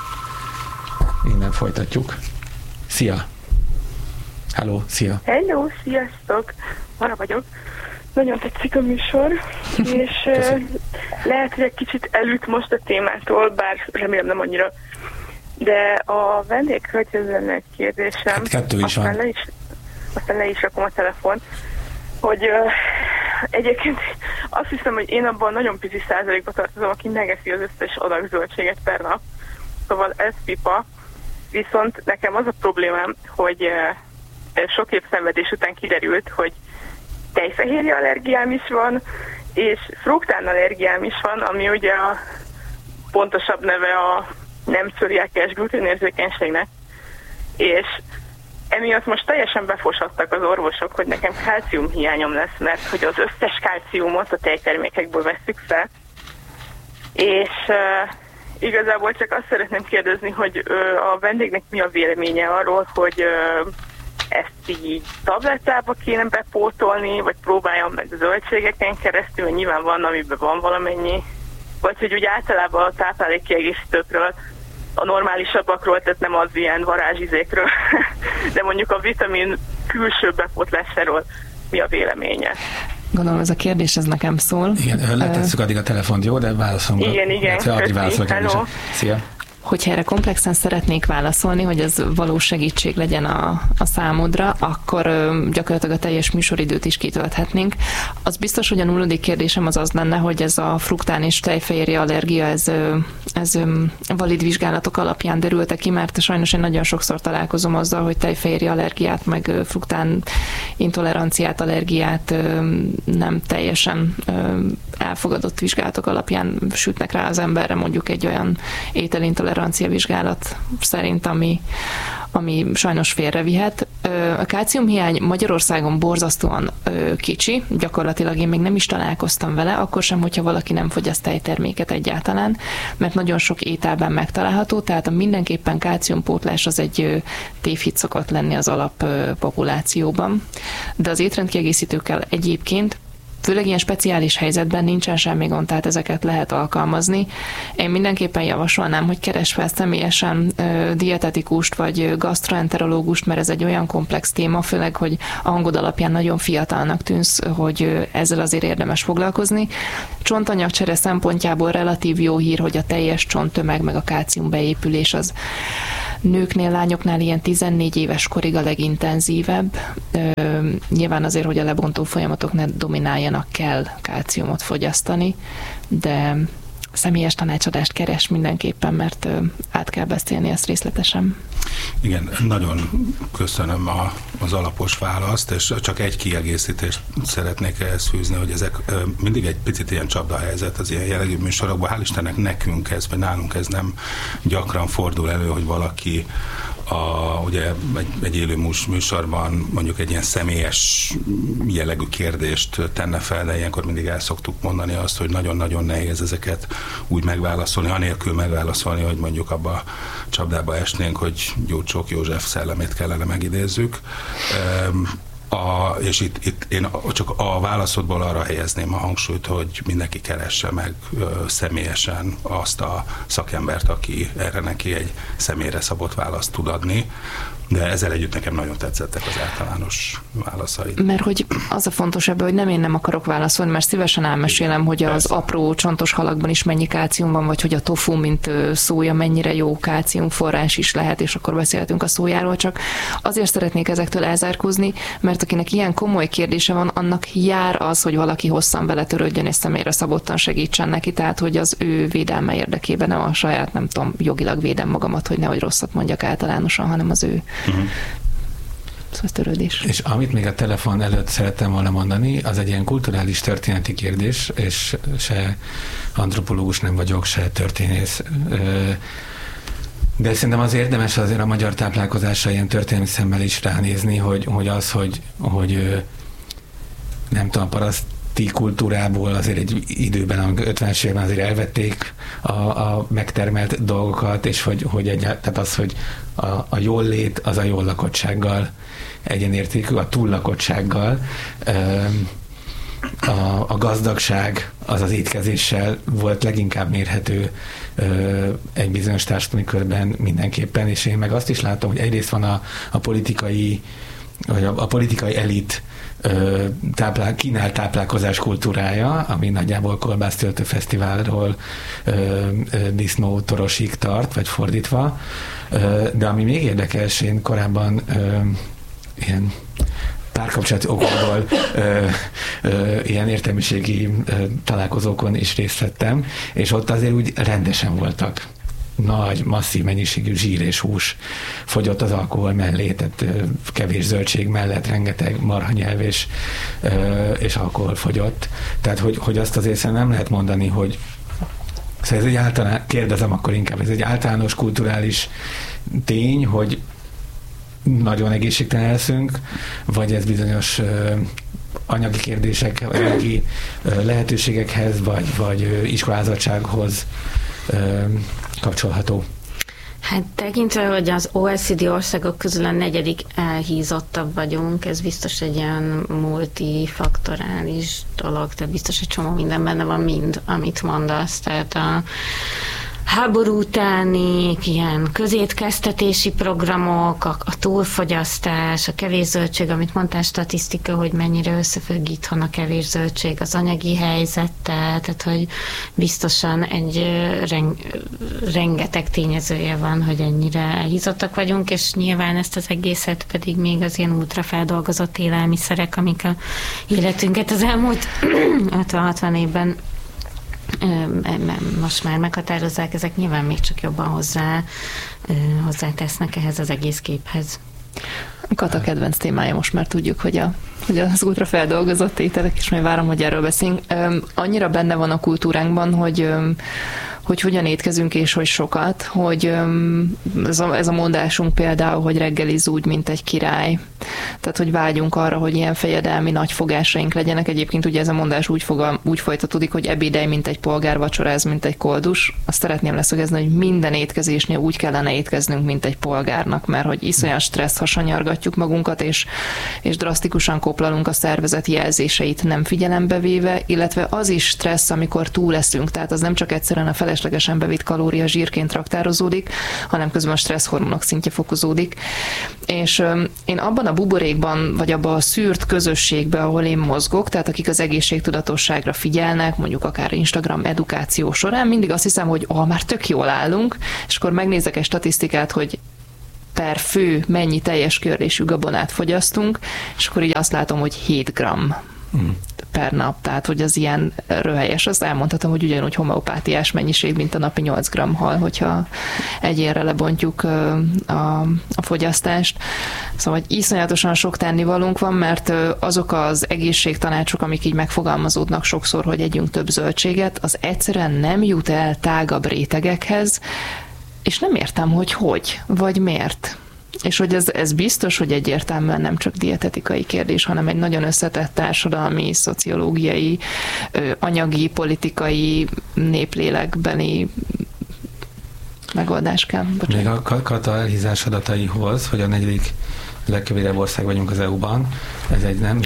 Innen folytatjuk. Szia! Hello, szia! Hello, sziasztok! Mara vagyok. Nagyon tetszik a műsor, és lehet, hogy egy kicsit elüt most a témától, bár remélem nem annyira. De a vendéghölgyhöz lenne egy kérdésem. Hát 2 is van. Aztán le is rakom a telefont, hogy egyébként azt hiszem, hogy én abban nagyon pici százalékba tartozom, aki megeszi az összes adag zöldséget per nap. Szóval ez pipa. Viszont nekem az a problémám, hogy sok év szenvedés után kiderült, hogy tejfehérje allergiám is van, és fruktán allergiám is van, ami ugye a pontosabb neve a nem cöliákiás gluténérzékenységnek. És emiatt most teljesen befoshattak az orvosok, hogy nekem kálciumhiányom lesz, mert hogy az összes kálciumot a tejtermékekből vesszük fel. És igazából csak azt szeretném kérdezni, hogy a vendégnek mi a véleménye arról, hogy ezt így tablettába kéne bepótolni, vagy próbáljam meg a zöldségeken keresztül, nyilván van, amiben van valamennyi, vagy hogy úgy általában a táplálékkiegészítőkről, a normálisabbakról, tehát nem az ilyen varázsizékről, de mondjuk a vitamin külső bepótlásáról mi a véleménye? Gondolom, ez a kérdés, ez nekem szól. Igen, letesszük addig a telefont, jó? De válaszolunk. Igen, köszi. Szia! Hogyha erre komplexen szeretnék válaszolni, hogy ez valós segítség legyen a számodra, akkor gyakorlatilag a teljes műsoridőt is kitölthetnénk. Az biztos, hogy a 0. kérdésem az lenne, hogy ez a fruktán és tejfehérje allergia, ez valid vizsgálatok alapján derült ki, mert sajnos én nagyon sokszor találkozom azzal, hogy tejfehérje allergiát, meg fruktán intoleranciát, allergiát nem teljesen elfogadott vizsgálatok alapján sütnek rá az emberre, mondjuk egy olyan ételintolerancia vizsgálat szerint, ami sajnos félrevihet. A kálciumhiány Magyarországon borzasztóan kicsi, gyakorlatilag én még nem is találkoztam vele, akkor sem, hogyha valaki nem fogyaszt tejterméket egyáltalán, mert nagyon sok ételben megtalálható, tehát a mindenképpen kálciumpótlás az egy tévhit szokott lenni az alappopulációban. De az étrendkiegészítőkkel egyébként főleg ilyen speciális helyzetben nincsen semmi gond, tehát ezeket lehet alkalmazni. Én mindenképpen javasolnám, hogy keresd fel személyesen dietetikust vagy gastroenterológust, mert ez egy olyan komplex téma, főleg, hogy a hangod alapján nagyon fiatalnak tűnsz, hogy ezzel azért érdemes foglalkozni. Csontanyagcsere szempontjából relatív jó hír, hogy a teljes csonttömeg meg a kálcium beépülés az nőknél, lányoknál ilyen 14 éves korig a legintenzívebb. Nyilván azért, hogy a lebontó folyamatok ne domináljanak, kell kálciumot fogyasztani, de személyes tanácsadást keres mindenképpen, mert át kell beszélni ezt részletesen. Igen, nagyon köszönöm az alapos választ, és csak egy kiegészítést szeretnék ehhez fűzni, hogy ezek mindig egy picit ilyen csapdahelyzet az ilyen jellegű műsorokban. Hál' Istennek nekünk ez, vagy nálunk ez nem gyakran fordul elő, hogy valaki ugye egy élő műsorban mondjuk egy ilyen személyes jellegű kérdést tenne fel, de ilyenkor mindig el szoktuk mondani azt, hogy nagyon-nagyon nehéz ezeket úgy megválaszolni, anélkül megválaszolni, hogy mondjuk abba a csapdába esnénk, hogy Gyurcsók József szellemét kellene megidézzük. És itt én csak a válaszodból arra helyezném a hangsúlyt, hogy mindenki keresse meg személyesen azt a szakembert, aki erre neki egy személyre szabott választ tud adni. De ezzel együtt nekem nagyon tetszettek az általános válaszai. Mert hogy az a fontos ebben, hogy én nem akarok válaszolni, mert szívesen elmesélem, hogy az apró csontos halakban is mennyi kálcium van, vagy hogy a tofu, mint szója, mennyire jó kálciumforrás is lehet, és akkor beszélhetünk a szójáról, csak azért szeretnék ezektől elzárkózni, mert akinek ilyen komoly kérdése van, annak jár az, hogy valaki hosszan vele törődjön, és személyre szabottan segítsen neki, tehát hogy az ő védelme érdekében, nem a saját, nem tudom, jogilag védem magamat, hogy nehogy rosszat mondjak általánosan, hanem az ő Szóval törődés. És amit még a telefon előtt szerettem volna mondani, az egy ilyen kulturális történeti kérdés, és se antropológus nem vagyok, se történész. De szerintem az érdemes azért a magyar táplálkozásra ilyen történelmi szemmel is ránézni, hogy nem tudom, paraszti kultúrából azért egy időben, amikor 50-es években azért elvették a megtermelt dolgokat, és tehát az, hogy a jól lét az a jól lakottsággal egyenértékű, a túllakottsággal, a gazdagság az az étkezéssel volt leginkább mérhető egy bizonyos társadalmi körben mindenképpen, és én meg azt is látom, hogy egyrészt van a politikai elit kínál táplálkozás kultúrája, ami nagyjából kolbásztöltő fesztiválról disznó torosig tart, vagy fordítva. De ami még érdekes, én korábban ilyen párkapcsolati okokból ilyen értelmiségi találkozókon is részt vettem, és ott azért úgy rendesen voltak nagy, masszív mennyiségű zsír és hús fogyott az alkohol mellé, tehát kevés zöldség mellett rengeteg marhanyelv és alkohol fogyott. Tehát, hogy azt azért nem lehet mondani, hogy szóval ez egy kérdezem akkor inkább, ez egy általános kulturális tény, hogy nagyon egészségtelen leszünk, vagy ez bizonyos anyagi kérdések, anyagi lehetőségekhez, vagy iskolázatsághoz kapcsolható? Hát tekintve, hogy az OECD országok közül a 4. elhízottabb vagyunk, ez biztos egy ilyen multifaktorális dolog, tehát biztos egy csomó minden benne van mind, amit mondasz, tehát a háború utáni ilyen közétkeztetési programok, a túlfogyasztás, a kevés zöldség, amit mondtál, statisztika, hogy mennyire összefügg itthon a kevés zöldség az anyagi helyzettel, tehát hogy biztosan egy rengeteg tényezője van, hogy ennyire elhízottak vagyunk, és nyilván ezt az egészet pedig még az ilyen ultrafeldolgozott élelmiszerek, amik a életünket az elmúlt 50-60 évben most már meghatározzák, ezek nyilván még csak jobban hozzátesznek ehhez az egész képhez. Kata kedvenc témája, most már tudjuk, hogy az ultrafeldolgozott ételek, és majd várom, hogy erről beszélünk. Annyira benne van a kultúránkban, hogy hogyan étkezünk, és hogy sokat, hogy ez a mondásunk például, hogy reggelizz úgy, mint egy király. Tehát, hogy vágyunk arra, hogy ilyen fejedelmi nagy fogásaink legyenek. Egyébként ugye ez a mondás úgy folytatódik, hogy ebédelj, mint egy polgár, vacsoráz, mint egy koldus. Azt szeretném leszögezni, hogy minden étkezésnél úgy kellene étkeznünk, mint egy polgárnak, mert hogy iszonyat stressz hasanyargatjuk magunkat, és drasztikusan koplalunk a szervezet jelzéseit nem figyelembe véve, illetve az is stressz, amikor túleszünk. Tehát az nem csak egyszerűen a feleslegesen bevitt kalória zsírként raktározódik, hanem közben a stresszhormonok szintje fokozódik. És én abban a buborékban, vagy abban a szűrt közösségben, ahol én mozgok, tehát akik az egészségtudatosságra figyelnek, mondjuk akár Instagram edukáció során, mindig azt hiszem, hogy már tök jól állunk, és akkor megnézek egy statisztikát, hogy per fő mennyi teljes körlésű gabonát fogyasztunk, és akkor így azt látom, hogy 7 gramm per nap, tehát hogy az ilyen röhelyes. Azt elmondhatom, hogy ugyanúgy homeopátiás mennyiség, mint a napi 8 gramm hal, hogyha egyénre lebontjuk a fogyasztást. Szóval hogy iszonyatosan sok tennivalónk van, mert azok az egészségtanácsok, amik így megfogalmazódnak sokszor, hogy együnk több zöldséget, az egyszerűen nem jut el tágabb rétegekhez, és nem értem, hogy vagy miért. És hogy ez biztos, hogy egyértelműen nem csak dietetikai kérdés, hanem egy nagyon összetett társadalmi, szociológiai, anyagi, politikai, néplélekbeni megoldás kell. Még a Kata elhízás adataihoz, hogy a 4. legkövérebb ország vagyunk az EU-ban. Ez egy nem?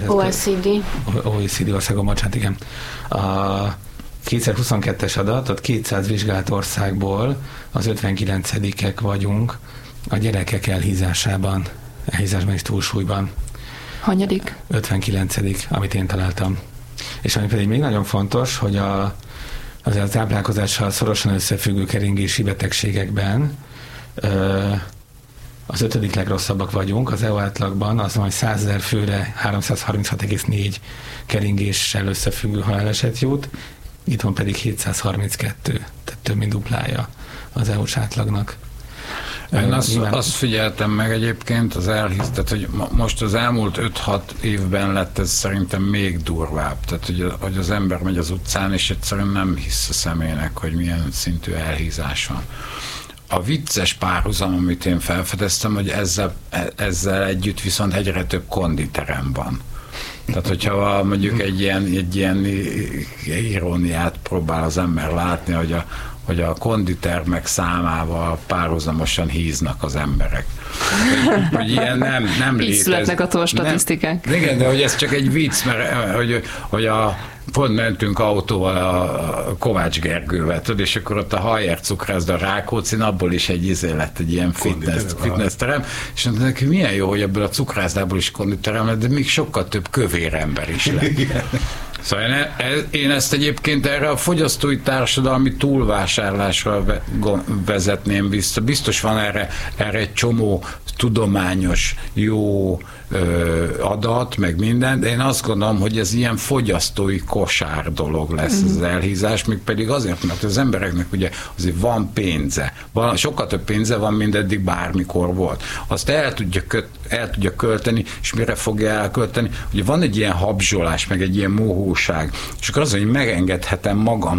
OECD országon, bocsánat, igen. A 2022-es adat, ott 200 vizsgált országból az 59-ek vagyunk a gyerekek elhízásában és túlsúlyban. Hanyadik? 59. amit én találtam. És ami pedig még nagyon fontos, hogy a táplálkozással szorosan összefüggő keringési betegségekben az 5. legrosszabbak vagyunk. Az EU átlagban az majd 100 000 főre 336,4 keringéssel összefüggő haláleset jut, itthon pedig 732, tehát több mint duplája az EU-s átlagnak. Én azt figyeltem meg egyébként, tehát hogy most az elmúlt 5-6 évben lett ez szerintem még durvább. Tehát, hogy az ember megy az utcán, és egyszerűen nem hisz a szemének, hogy milyen szintű elhízás van. A vicces párhuzam, amit én felfedeztem, hogy ezzel együtt viszont egyre több konditerem van. Tehát, hogyha mondjuk egy ilyen iróniát próbál az ember látni, hogy a konditermek számával párhuzamosan híznak az emberek. Hogy ilyen nem létezik. Így születnek a statisztikák. Igen, de hogy ez csak egy vicc, mert hogy pont mentünk autóval a Kovács Gergővel, és akkor ott a Hajer cukrászda, a Rákóczin, abból is egy lett, egy ilyen fitness terem, és mondta neki, milyen jó, hogy ebből a cukrászdából is konditerem lett, de még sokkal több kövér ember is lett. Szóval én ezt egyébként erre a fogyasztói társadalmi túlvásárlásra vezetném vissza. Biztos van erre egy csomó tudományos, jó adat, meg minden, de én azt gondolom, hogy ez ilyen fogyasztói kosár dolog lesz az elhízás, még pedig azért, mert az embereknek ugye azért van pénze. Sokkal több pénze van, mint eddig bármikor volt. Azt el tudja költeni, és mire fogja elkölteni? Ugye van egy ilyen habzsolás, meg egy ilyen mohóság, és akkor az, hogy megengedhetem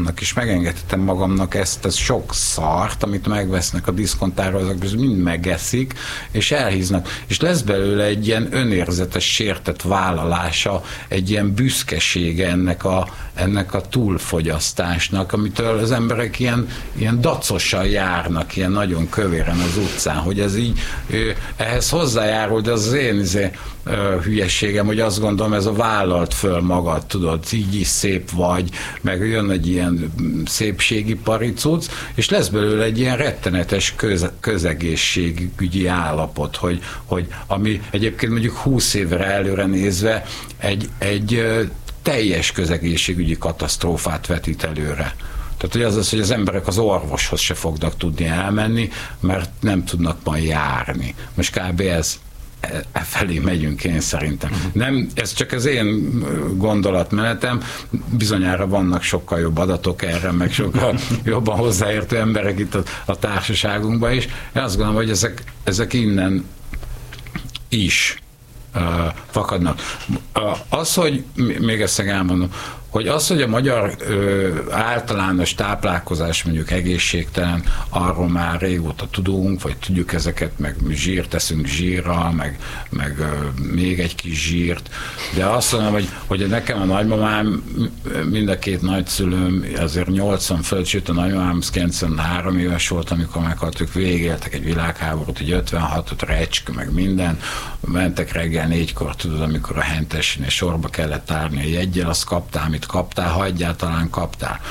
magamnak ezt a sok szart, amit megvesznek a diszkontáról, azok mind megeszik, és elhíznak. És lesz belőle egy ilyen önérzetes sértett vállalása, egy ilyen büszkesége ennek a túlfogyasztásnak, amitől az emberek ilyen dacosan járnak, ilyen nagyon kövéren az utcán, hogy ez így ehhez hozzájárul, de az én hülyességem, hogy azt gondolom, ez a vállalt föl magad, tudod, így is szép vagy, meg jön egy ilyen szépségi paricuc, és lesz belőle egy ilyen rettenetes közegészségügyi állapot, hogy ami egyébként mondjuk 20 évre előre nézve egy teljes közegészségügyi katasztrófát vetít előre. Tehát hogy az, hogy az emberek az orvoshoz se fognak tudni elmenni, mert nem tudnak majd járni. Most kb. Ez felé megyünk, én szerintem. Nem, ez csak az én gondolatmenetem, bizonyára vannak sokkal jobb adatok erre, meg sokkal jobban hozzáértő emberek itt a társaságunkban is. Én azt gondolom, hogy ezek innen is fakadnak. Az, hogy még ezt elmondom, hogy az, hogy a magyar általános táplálkozás mondjuk egészségtelen, arról már régóta tudunk, vagy tudjuk ezeket, meg zsírt teszünk zsírral, meg még egy kis zsírt, de azt mondom, hogy nekem a nagymamám, mind a két nagyszülőm azért 80 fölött, sőt a nagymamám 93 éves volt, amikor meghalt, ők végigéltek egy világháborút, egy 56-ot, recsk, meg minden, mentek reggel 4-kor, tudod, amikor a hentesnél sorba kellett állni a jeggyel, azt kaptál, amit kaptál, ha egyáltalán kaptál.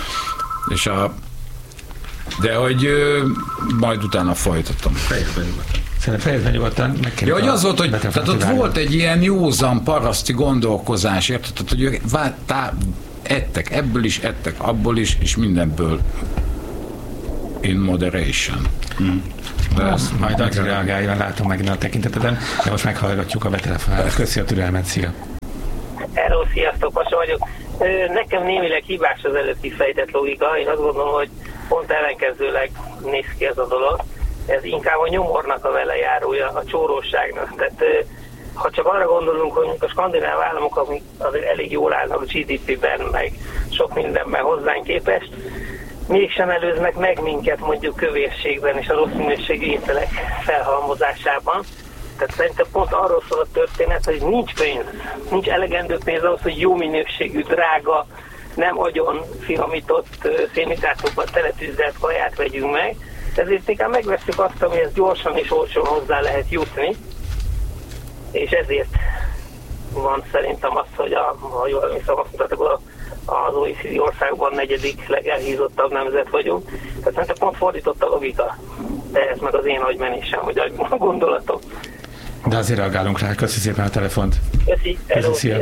De hogy majd utána folytatom. Fejezben nyugodtan. Ja, hogy az volt, hogy tehát ott volt egy ilyen józan paraszti gondolkozás, érted? Hogy ők ettek, ebből is ettek, abból is, és mindenből in moderation. De azt majd Adri reagáljon, látom megint a tekinteteden, de most meghallgatjuk a betelefonálást. Köszi a türelmet, szia! Hello, sziasztok, Pasa vagyok. Nekem némileg hibás az előbb kifejtett logika. Én azt gondolom, hogy pont ellenkezőleg néz ki ez a dolog. Ez inkább a nyomornak a velejárója, a csóróságnak. Tehát ha csak arra gondolunk, hogy a skandináv államok amik azért elég jól állnak GDP-ben, meg sok mindenben hozzánk képest, mégsem előznek meg minket mondjuk kövérségben és a rossz minőségű ételek felhalmozásában. Tehát szerintem pont arról szól a történet, hogy nincs pénz, nincs elegendő pénz ahhoz, hogy jó minőségű, drága, nem agyon finomított szénhidrátokkal teletűzelt kaját vegyünk meg. Ezért inkább megveszünk azt, amihez gyorsan és olcsón hozzá lehet jutni. És ezért van szerintem az, hogy ha jól emlékszem, azt mondtátok, az OECD országban 4. legelhízottabb nemzet vagyunk. Tehát szerintem pont fordított a logika. De ez meg az én agymenésem, vagy a gondolatom. De azért reagálunk rá. Köszi szépen a telefont. Köszi, szia.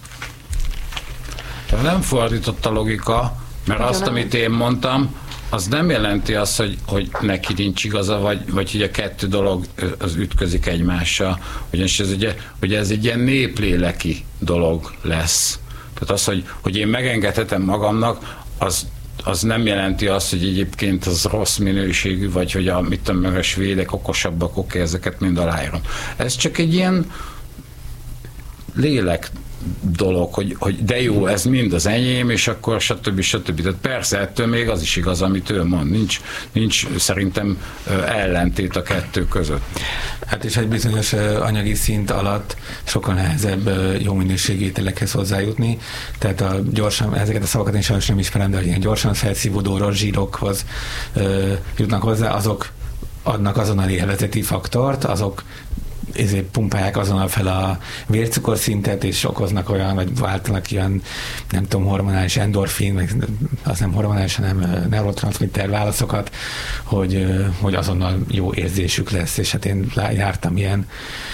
Nem fordított a logika, mert azt, amit én mondtam, az nem jelenti azt, hogy neki nincs igaza, vagy hogy a kettő dolog az ütközik egymással. Ugyanis ez egy ilyen népléleki dolog lesz. Tehát az, hogy én megengedhetem magamnak, az nem jelenti azt, hogy egyébként az rossz minőségű, vagy hogy a svédek okosabbak, oké, ezeket mind aláírom. Ez csak egy ilyen lélek dolog, hogy de jó, ez mind az enyém, és akkor stb. Tehát persze ettől még az is igaz, amit ő mond. Nincs szerintem ellentét a kettő között. Hát és egy bizonyos anyagi szint alatt sokkal nehezebb jó minőségű ételekhez hozzájutni, tehát gyorsan, ezeket a szavakat én sajnos nem ismerem, de ilyen gyorsan felszívódó rossz zsírokhoz jutnak hozzá, azok adnak azonnali élvezeti faktort, azok ezért pumpálják azonnal fel a vércukorszintet, és okoznak olyan, vagy váltanak ilyen, nem tudom, hormonális endorfin, meg az nem hormonális, hanem neurotranszmitter válaszokat, hogy azonnal jó érzésük lesz, és hát én jártam ilyen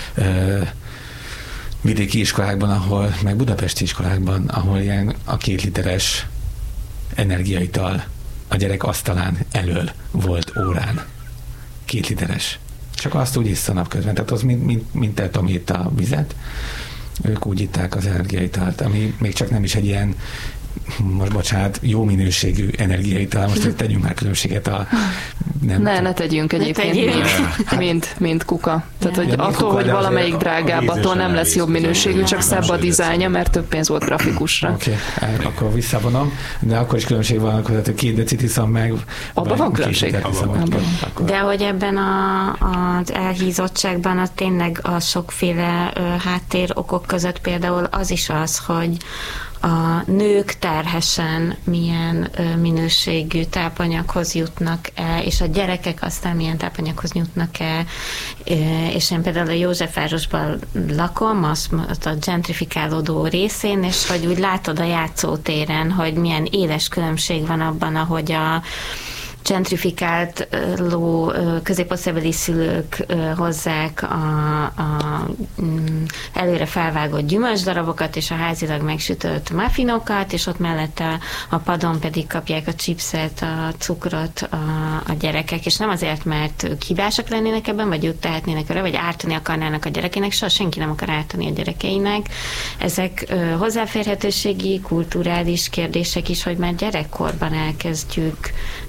vidéki iskolákban, meg budapesti iskolákban, ahol ilyen a 2 literes energiaital a gyerek asztalán elől volt órán. 2 literes. Csak azt úgy iszza napközben, tehát az mint te, Tomi, itt a vizet, ők úgy itták az energiaitalt, ami még csak nem is egy ilyen, most bocsánat, jó minőségű energiaital, most hogy tegyünk már különbséget ne tegyünk egyébként, mint kuka. Tehát, hogy attól, hogy valamelyik drágább, attól nem lesz jobb minőségű, csak szebb a dizájnja, mert több pénz volt grafikusra. Oké, akkor visszavonom, de akkor is különbség van, hogy 2 decit iszom meg. Abban van különbség. De hogy ebben az elhízottságban az tényleg a sokféle háttér okok között például az is az, hogy a nők terhesen milyen minőségű tápanyaghoz jutnak el, és a gyerekek aztán milyen tápanyaghoz jutnak el, és én például a Józsefvárosban lakom, a gentrifikálódó részén, és hogy úgy látod a játszótéren, hogy milyen éles különbség van abban, ahogy a gentrifikált középosztálybeli szülők hozzák a előre felvágott gyümölcsdarabokat és a házilag megsütött muffinokat, és ott mellette a padon pedig kapják a chipset, a cukrot a gyerekek, és nem azért, mert ők hibásak lennének ebben, vagy ők tehetnének vele, vagy ártani akarnának a gyerekének, soha senki nem akar ártani a gyerekeinek. Ezek hozzáférhetőségi, kulturális kérdések is, hogy már gyerekkorban elkezdjük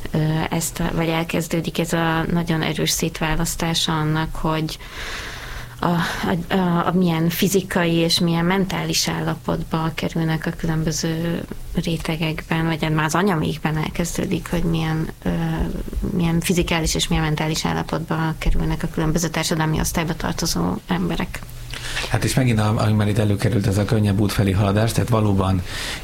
vagy elkezdődik ez a nagyon erős szétválasztása annak, hogy milyen fizikai és milyen mentális állapotba kerülnek a különböző rétegekben, vagy már az anyamékben elkezdődik, hogy milyen fizikális és milyen mentális állapotba kerülnek a különböző társadalmi osztályba tartozó emberek. Hát és megint, ami már itt előkerült, ez a könnyebb út felé haladás, tehát valóban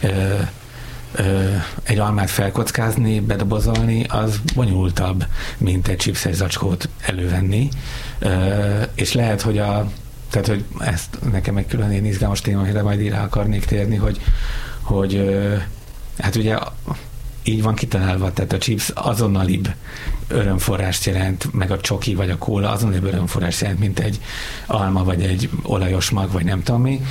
egy almát felkockázni, bedobozolni, az bonyolultabb, mint egy chipses zacskót elővenni. És lehet, hogy tehát, hogy ezt nekem egy külön izgalmas téma, amire majd rá akarnék térni, hogy hát ugye így van kitalálva, tehát a chips azonnalibb örömforrást jelent, meg a csoki vagy a kóla azonnalibb örömforrást jelent, mint egy alma, vagy egy olajos mag, vagy nem tudom mi.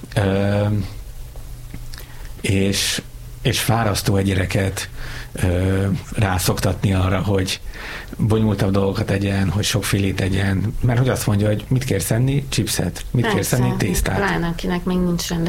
És fárasztó egy gyereket rászoktatni arra, hogy bonyolultabb dolgokat tegyen, hogy sokfélét tegyen, mert hogy azt mondja, hogy mit kérsz enni? Chipset. Mit kérsz enni? Tésztát. Pláne, akinek még nincs